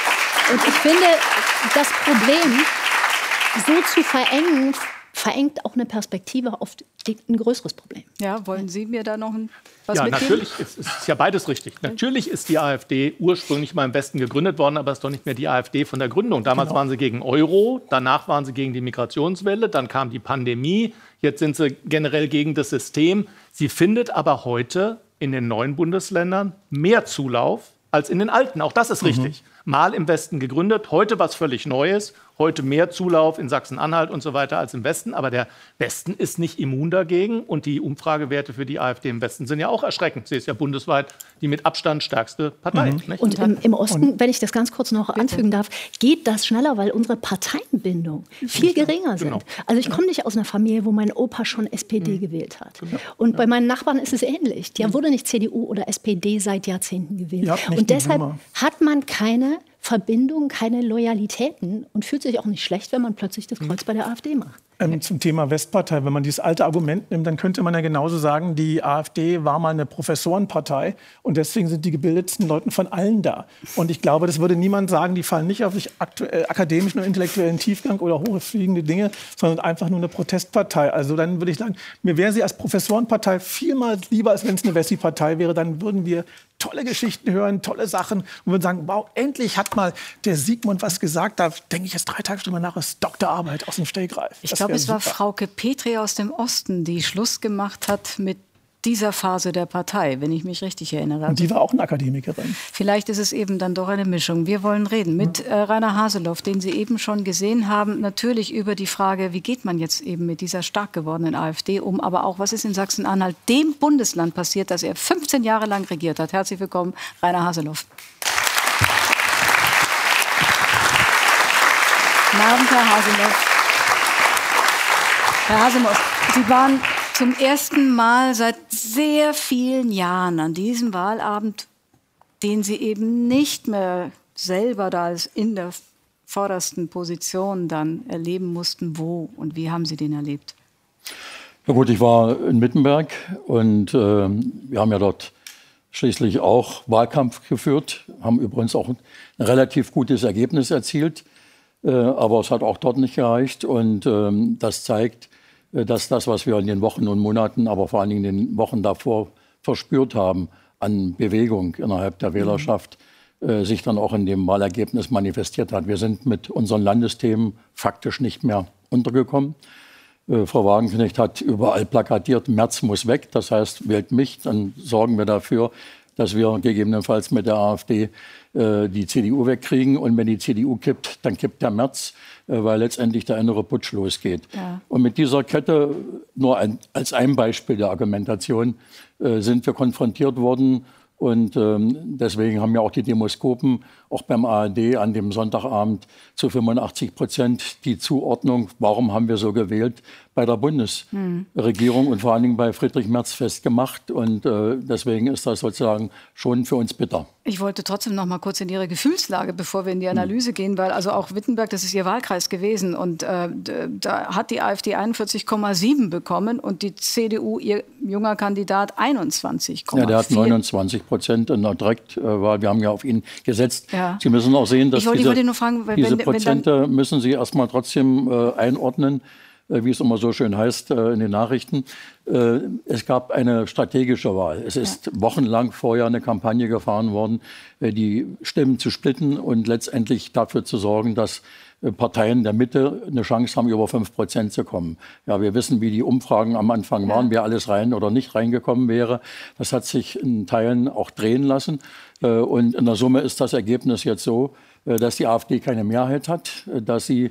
und ich finde, das Problem so zu verengen, verengt auch eine Perspektive auf die, ein größeres Problem. Ja, wollen Sie mir da noch ein, was ja, mitgeben? Natürlich ist, ist ja beides richtig. Natürlich ist die AfD ursprünglich mal im Westen gegründet worden, aber es ist doch nicht mehr die AfD von der Gründung. Damals genau. waren sie gegen Euro, danach waren sie gegen die Migrationswelle, dann kam die Pandemie, jetzt sind sie generell gegen das System. Sie findet aber heute in den neuen Bundesländern mehr Zulauf als in den alten. Auch das ist mhm. richtig. Mal im Westen gegründet, heute was völlig Neues. Heute mehr Zulauf in Sachsen-Anhalt und so weiter als im Westen. Aber der Westen ist nicht immun dagegen. Und die Umfragewerte für die AfD im Westen sind ja auch erschreckend. Sie ist ja bundesweit die mit Abstand stärkste Partei. Mhm. Nicht? Und im, im Osten, wenn ich das ganz kurz noch anfügen darf, geht das schneller, weil unsere Parteienbindung viel geringer sind. Genau. Also ich komme nicht aus einer Familie, wo mein Opa schon S P D mhm. gewählt hat. Genau. Und bei meinen Nachbarn ist es ähnlich. Die mhm. wurde nicht C D U oder S P D seit Jahrzehnten gewählt. Und deshalb hat man keine Verbindung, keine Loyalitäten und fühlt sich auch nicht schlecht, wenn man plötzlich das Kreuz bei der AfD macht. Ähm, zum Thema Westpartei, wenn man dieses alte Argument nimmt, dann könnte man ja genauso sagen, die AfD war mal eine Professorenpartei und deswegen sind die gebildetsten Leute von allen da. Und ich glaube, das würde niemand sagen, die fallen nicht auf sich aktuell, akademischen und intellektuellen Tiefgang oder hochfliegende Dinge, sondern einfach nur eine Protestpartei. Also dann würde ich sagen, mir wäre sie als Professorenpartei vielmals lieber, als wenn es eine Wessi-Partei wäre. Dann würden wir tolle Geschichten hören, tolle Sachen und würden sagen, wow, endlich hat mal der Sigmund was gesagt. Da denke ich jetzt drei Tage drüber nach, ist Doktorarbeit aus dem Stegreif. Ich glaube, es war Frauke Petri aus dem Osten, die Schluss gemacht hat mit dieser Phase der Partei, wenn ich mich richtig erinnere. Und die war auch eine Akademikerin. Vielleicht ist es eben dann doch eine Mischung. Wir wollen reden mit äh, Rainer Haseloff, den Sie eben schon gesehen haben. Natürlich über die Frage, wie geht man jetzt eben mit dieser stark gewordenen AfD um, aber auch, was ist in Sachsen-Anhalt, dem Bundesland, passiert, das er fünfzehn Jahre lang regiert hat. Herzlich willkommen, Rainer Haseloff. Guten Abend, Herr Haseloff. Herr Haseloff, Sie waren zum ersten Mal seit sehr vielen Jahren an diesem Wahlabend, den Sie eben nicht mehr selber da in der vordersten Position dann erleben mussten. Wo und wie haben Sie den erlebt? Na gut, ich war in Mittenberg und äh, wir haben ja dort schließlich auch Wahlkampf geführt, haben übrigens auch ein relativ gutes Ergebnis erzielt, äh, aber es hat auch dort nicht gereicht und äh, das zeigt, dass das, was wir in den Wochen und Monaten, aber vor allen Dingen in den Wochen davor verspürt haben, an Bewegung innerhalb der Wählerschaft, äh, sich dann auch in dem Wahlergebnis manifestiert hat. Wir sind mit unseren Landesthemen faktisch nicht mehr untergekommen. Äh, Frau Wagenknecht hat überall plakatiert, Merz muss weg, das heißt, wählt mich, dann sorgen wir dafür, dass wir gegebenenfalls mit der AfD äh, die C D U wegkriegen. Und wenn die C D U kippt, dann kippt der Merz, äh, weil letztendlich der innere Putsch losgeht. Ja. Und mit dieser Kette, nur ein, als ein Beispiel der Argumentation, äh, sind wir konfrontiert worden. Und ähm, deswegen haben ja auch die Demoskopen, auch beim A R D an dem Sonntagabend zu fünfundachtzig Prozent die Zuordnung, warum haben wir so gewählt, bei der Bundesregierung und vor allen Dingen bei Friedrich Merz festgemacht. Und äh, deswegen ist das sozusagen schon für uns bitter. Ich wollte trotzdem noch mal kurz in Ihre Gefühlslage, bevor wir in die Analyse gehen, weil also auch Wittenberg, das ist Ihr Wahlkreis gewesen und äh, da hat die AfD einundvierzig Komma sieben bekommen und die C D U, ihr junger Kandidat, einundzwanzig Komma vier. Ja, der hat neunundzwanzig Prozent in der Direktwahl. Wir haben ja auf ihn gesetzt. Ja. Sie müssen auch sehen, dass ich wollte, diese, ich wollte nur fragen, wenn, diese wenn Prozente dann müssen Sie erstmal trotzdem äh, einordnen, äh, wie es immer so schön heißt äh, in den Nachrichten. Äh, es gab eine strategische Wahl. Es ist ja. wochenlang vorher eine Kampagne gefahren worden, äh, die Stimmen zu splitten und letztendlich dafür zu sorgen, dass Parteien der Mitte eine Chance haben, über fünf Prozent zu kommen. Ja, wir wissen, wie die Umfragen am Anfang waren, ja. wer alles rein oder nicht reingekommen wäre. Das hat sich in Teilen auch drehen lassen. Und in der Summe ist das Ergebnis jetzt so, dass die AfD keine Mehrheit hat, dass sie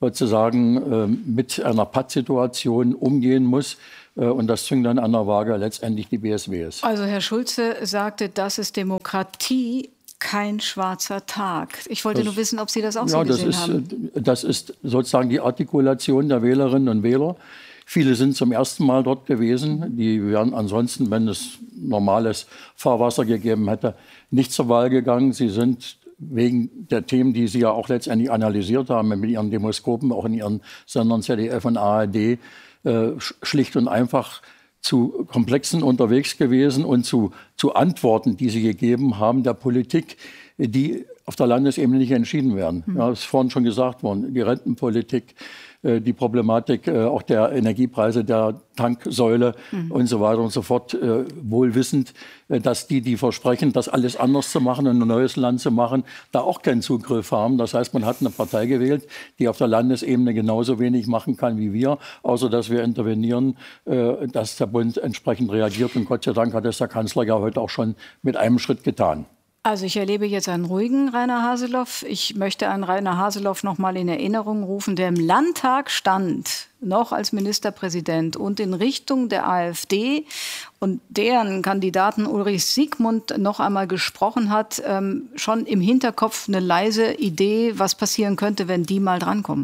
sozusagen mit einer Pattsituation umgehen muss. Und das zwingt dann an der Waage letztendlich die B S Ws. Also Herr Schulze sagte, das ist Demokratie. Kein schwarzer Tag. Ich wollte das, nur wissen, ob Sie das auch ja, so gesehen das ist, haben. Das ist sozusagen die Artikulation der Wählerinnen und Wähler. Viele sind zum ersten Mal dort gewesen. Die wären ansonsten, wenn es normales Fahrwasser gegeben hätte, nicht zur Wahl gegangen. Sie sind wegen der Themen, die Sie ja auch letztendlich analysiert haben, mit Ihren Demoskopen, auch in Ihren Sendern Z D F und A R D, äh, schlicht und einfach zu Komplexen unterwegs gewesen und zu, zu Antworten, die sie gegeben haben, der Politik, die auf der Landesebene nicht entschieden werden. Mhm. Ja, das ist vorhin schon gesagt worden, die Rentenpolitik, die Problematik auch der Energiepreise, der Tanksäule mhm. und so weiter und so fort, wohl wissend, dass die, die versprechen, das alles anders zu machen und ein neues Land zu machen, da auch keinen Zugriff haben. Das heißt, man hat eine Partei gewählt, die auf der Landesebene genauso wenig machen kann wie wir, außer dass wir intervenieren, dass der Bund entsprechend reagiert. Und Gott sei Dank hat es der Kanzler ja heute auch schon mit einem Schritt getan. Also ich erlebe jetzt einen ruhigen Rainer Haseloff. Ich möchte einen Rainer Haseloff noch mal in Erinnerung rufen, der im Landtag stand, noch als Ministerpräsident und in Richtung der AfD und deren Kandidaten Ulrich Siegmund noch einmal gesprochen hat, ähm, schon im Hinterkopf eine leise Idee, was passieren könnte, wenn die mal drankommen.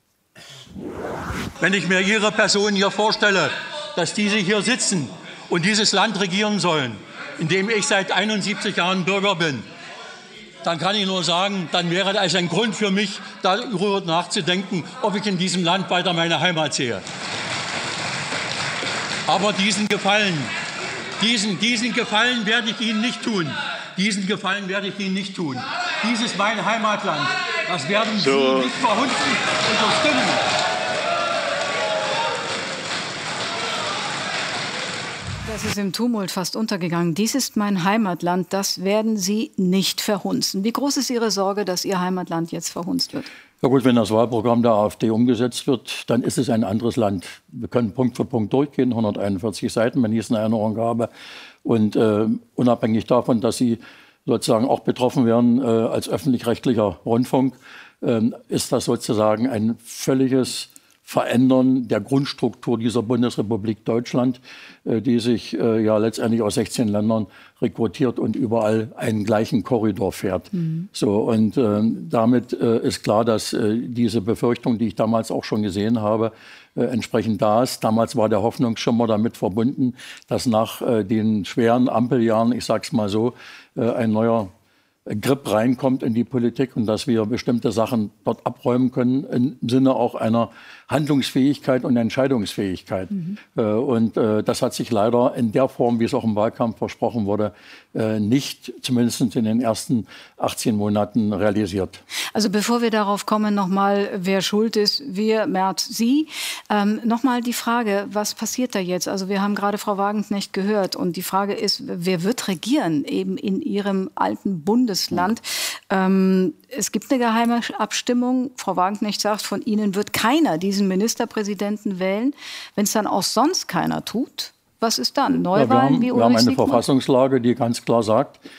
Wenn ich mir Ihre Person hier vorstelle, dass diese hier sitzen und dieses Land regieren sollen, in dem ich seit einundsiebzig Jahren Bürger bin, dann kann ich nur sagen, dann wäre das ein Grund für mich, darüber nachzudenken, ob ich in diesem Land weiter meine Heimat sehe. Aber diesen Gefallen, diesen, diesen Gefallen werde ich Ihnen nicht tun. Diesen Gefallen werde ich Ihnen nicht tun. Dies ist mein Heimatland. Das werden Sie so nicht verhunzen und verstimmen. Das ist im Tumult fast untergegangen. Dies ist mein Heimatland, das werden Sie nicht verhunzen. Wie groß ist Ihre Sorge, dass Ihr Heimatland jetzt verhunzt wird? Ja gut, wenn das Wahlprogramm der AfD umgesetzt wird, dann ist es ein anderes Land. Wir können Punkt für Punkt durchgehen, hunderteinundvierzig Seiten, wenn ich es in Erinnerung habe. Und äh, unabhängig davon, dass Sie sozusagen auch betroffen werden äh, als öffentlich-rechtlicher Rundfunk, äh, ist das sozusagen ein völliges Verändern der Grundstruktur dieser Bundesrepublik Deutschland, die sich äh, ja letztendlich aus sechzehn Ländern rekrutiert und überall einen gleichen Korridor fährt. Mhm. So, und äh, damit äh, ist klar, dass äh, diese Befürchtung, die ich damals auch schon gesehen habe, äh, entsprechend da ist. Damals war der Hoffnungsschimmer damit verbunden, dass nach äh, den schweren Ampeljahren, ich sage es mal so, äh, ein neuer Grip reinkommt in die Politik und dass wir bestimmte Sachen dort abräumen können im Sinne auch einer Handlungsfähigkeit und Entscheidungsfähigkeit. Mhm. Und äh, das hat sich leider in der Form, wie es auch im Wahlkampf versprochen wurde, äh, nicht, zumindest in den ersten achtzehn Monaten realisiert. Also bevor wir darauf kommen, nochmal, wer schuld ist, wir, Merz, Sie. Ähm, nochmal die Frage, was passiert da jetzt? Also wir haben gerade Frau Wagenknecht gehört und die Frage ist, wer wird regieren eben in Ihrem alten Bundesland? Mhm. Ähm, es gibt eine geheime Abstimmung. Frau Wagenknecht sagt, von Ihnen wird keiner diesen Ministerpräsidenten wählen. Wenn es dann auch sonst keiner tut, was ist dann? Neuwahlen ja, wir haben, wie Ulrich Wir haben eine Siegmund? Verfassungslage, die ganz klar sagt,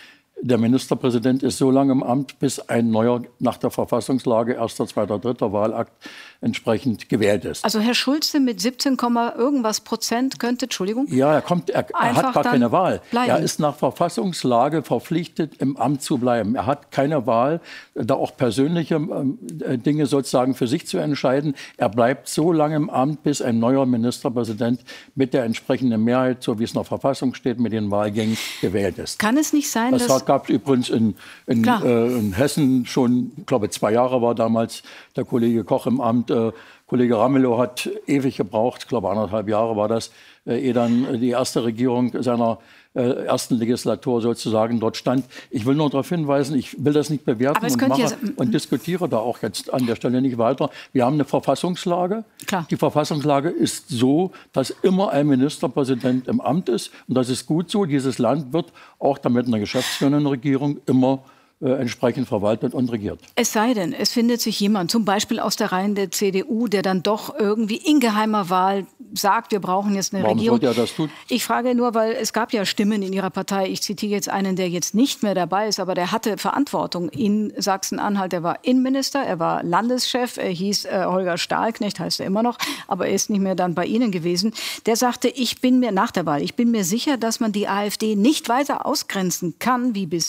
der Ministerpräsident ist so lange im Amt, bis ein neuer nach der Verfassungslage erster, zweiter, dritter Wahlakt entsprechend gewählt ist. Also Herr Schulze mit siebzehn, irgendwas Prozent könnte, Entschuldigung? Ja, er, kommt, er, er hat gar keine Wahl. Bleiben. Er ist nach Verfassungslage verpflichtet, im Amt zu bleiben. Er hat keine Wahl, da auch persönliche äh, Dinge sozusagen für sich zu entscheiden. Er bleibt so lange im Amt, bis ein neuer Ministerpräsident mit der entsprechenden Mehrheit, so wie es in der Verfassung steht, mit den Wahlgängen gewählt ist. Kann es nicht sein, das dass... gab es übrigens in, in, äh, in Hessen schon, ich glaube, zwei Jahre war damals der Kollege Koch im Amt. Äh, Kollege Ramelow hat ewig gebraucht, ich glaube anderthalb Jahre war das, äh, ehe dann die erste Regierung seiner äh, ersten Legislatur sozusagen dort stand. Ich will nur darauf hinweisen, ich will das nicht bewerten und, mache, ja und diskutiere da auch jetzt an der Stelle nicht weiter. Wir haben eine Verfassungslage. Klar. Die Verfassungslage ist so, dass immer ein Ministerpräsident im Amt ist. Und das ist gut so. Dieses Land wird auch damit einer geschäftsführenden Regierung immer Äh, entsprechend verwaltet und regiert. Es sei denn, es findet sich jemand, zum Beispiel aus der Reihen der C D U, der dann doch irgendwie in geheimer Wahl sagt, wir brauchen jetzt eine Warum Regierung. sollte er das tun? Ich frage nur, weil es gab ja Stimmen in Ihrer Partei. Ich zitiere jetzt einen, der jetzt nicht mehr dabei ist, aber der hatte Verantwortung in Sachsen-Anhalt. Er war Innenminister, er war Landeschef, er hieß äh, Holger Stahlknecht, heißt er immer noch, aber er ist nicht mehr dann bei Ihnen gewesen. Der sagte, ich bin mir nach der Wahl, ich bin mir sicher, dass man die AfD nicht weiter ausgrenzen kann wie bisher.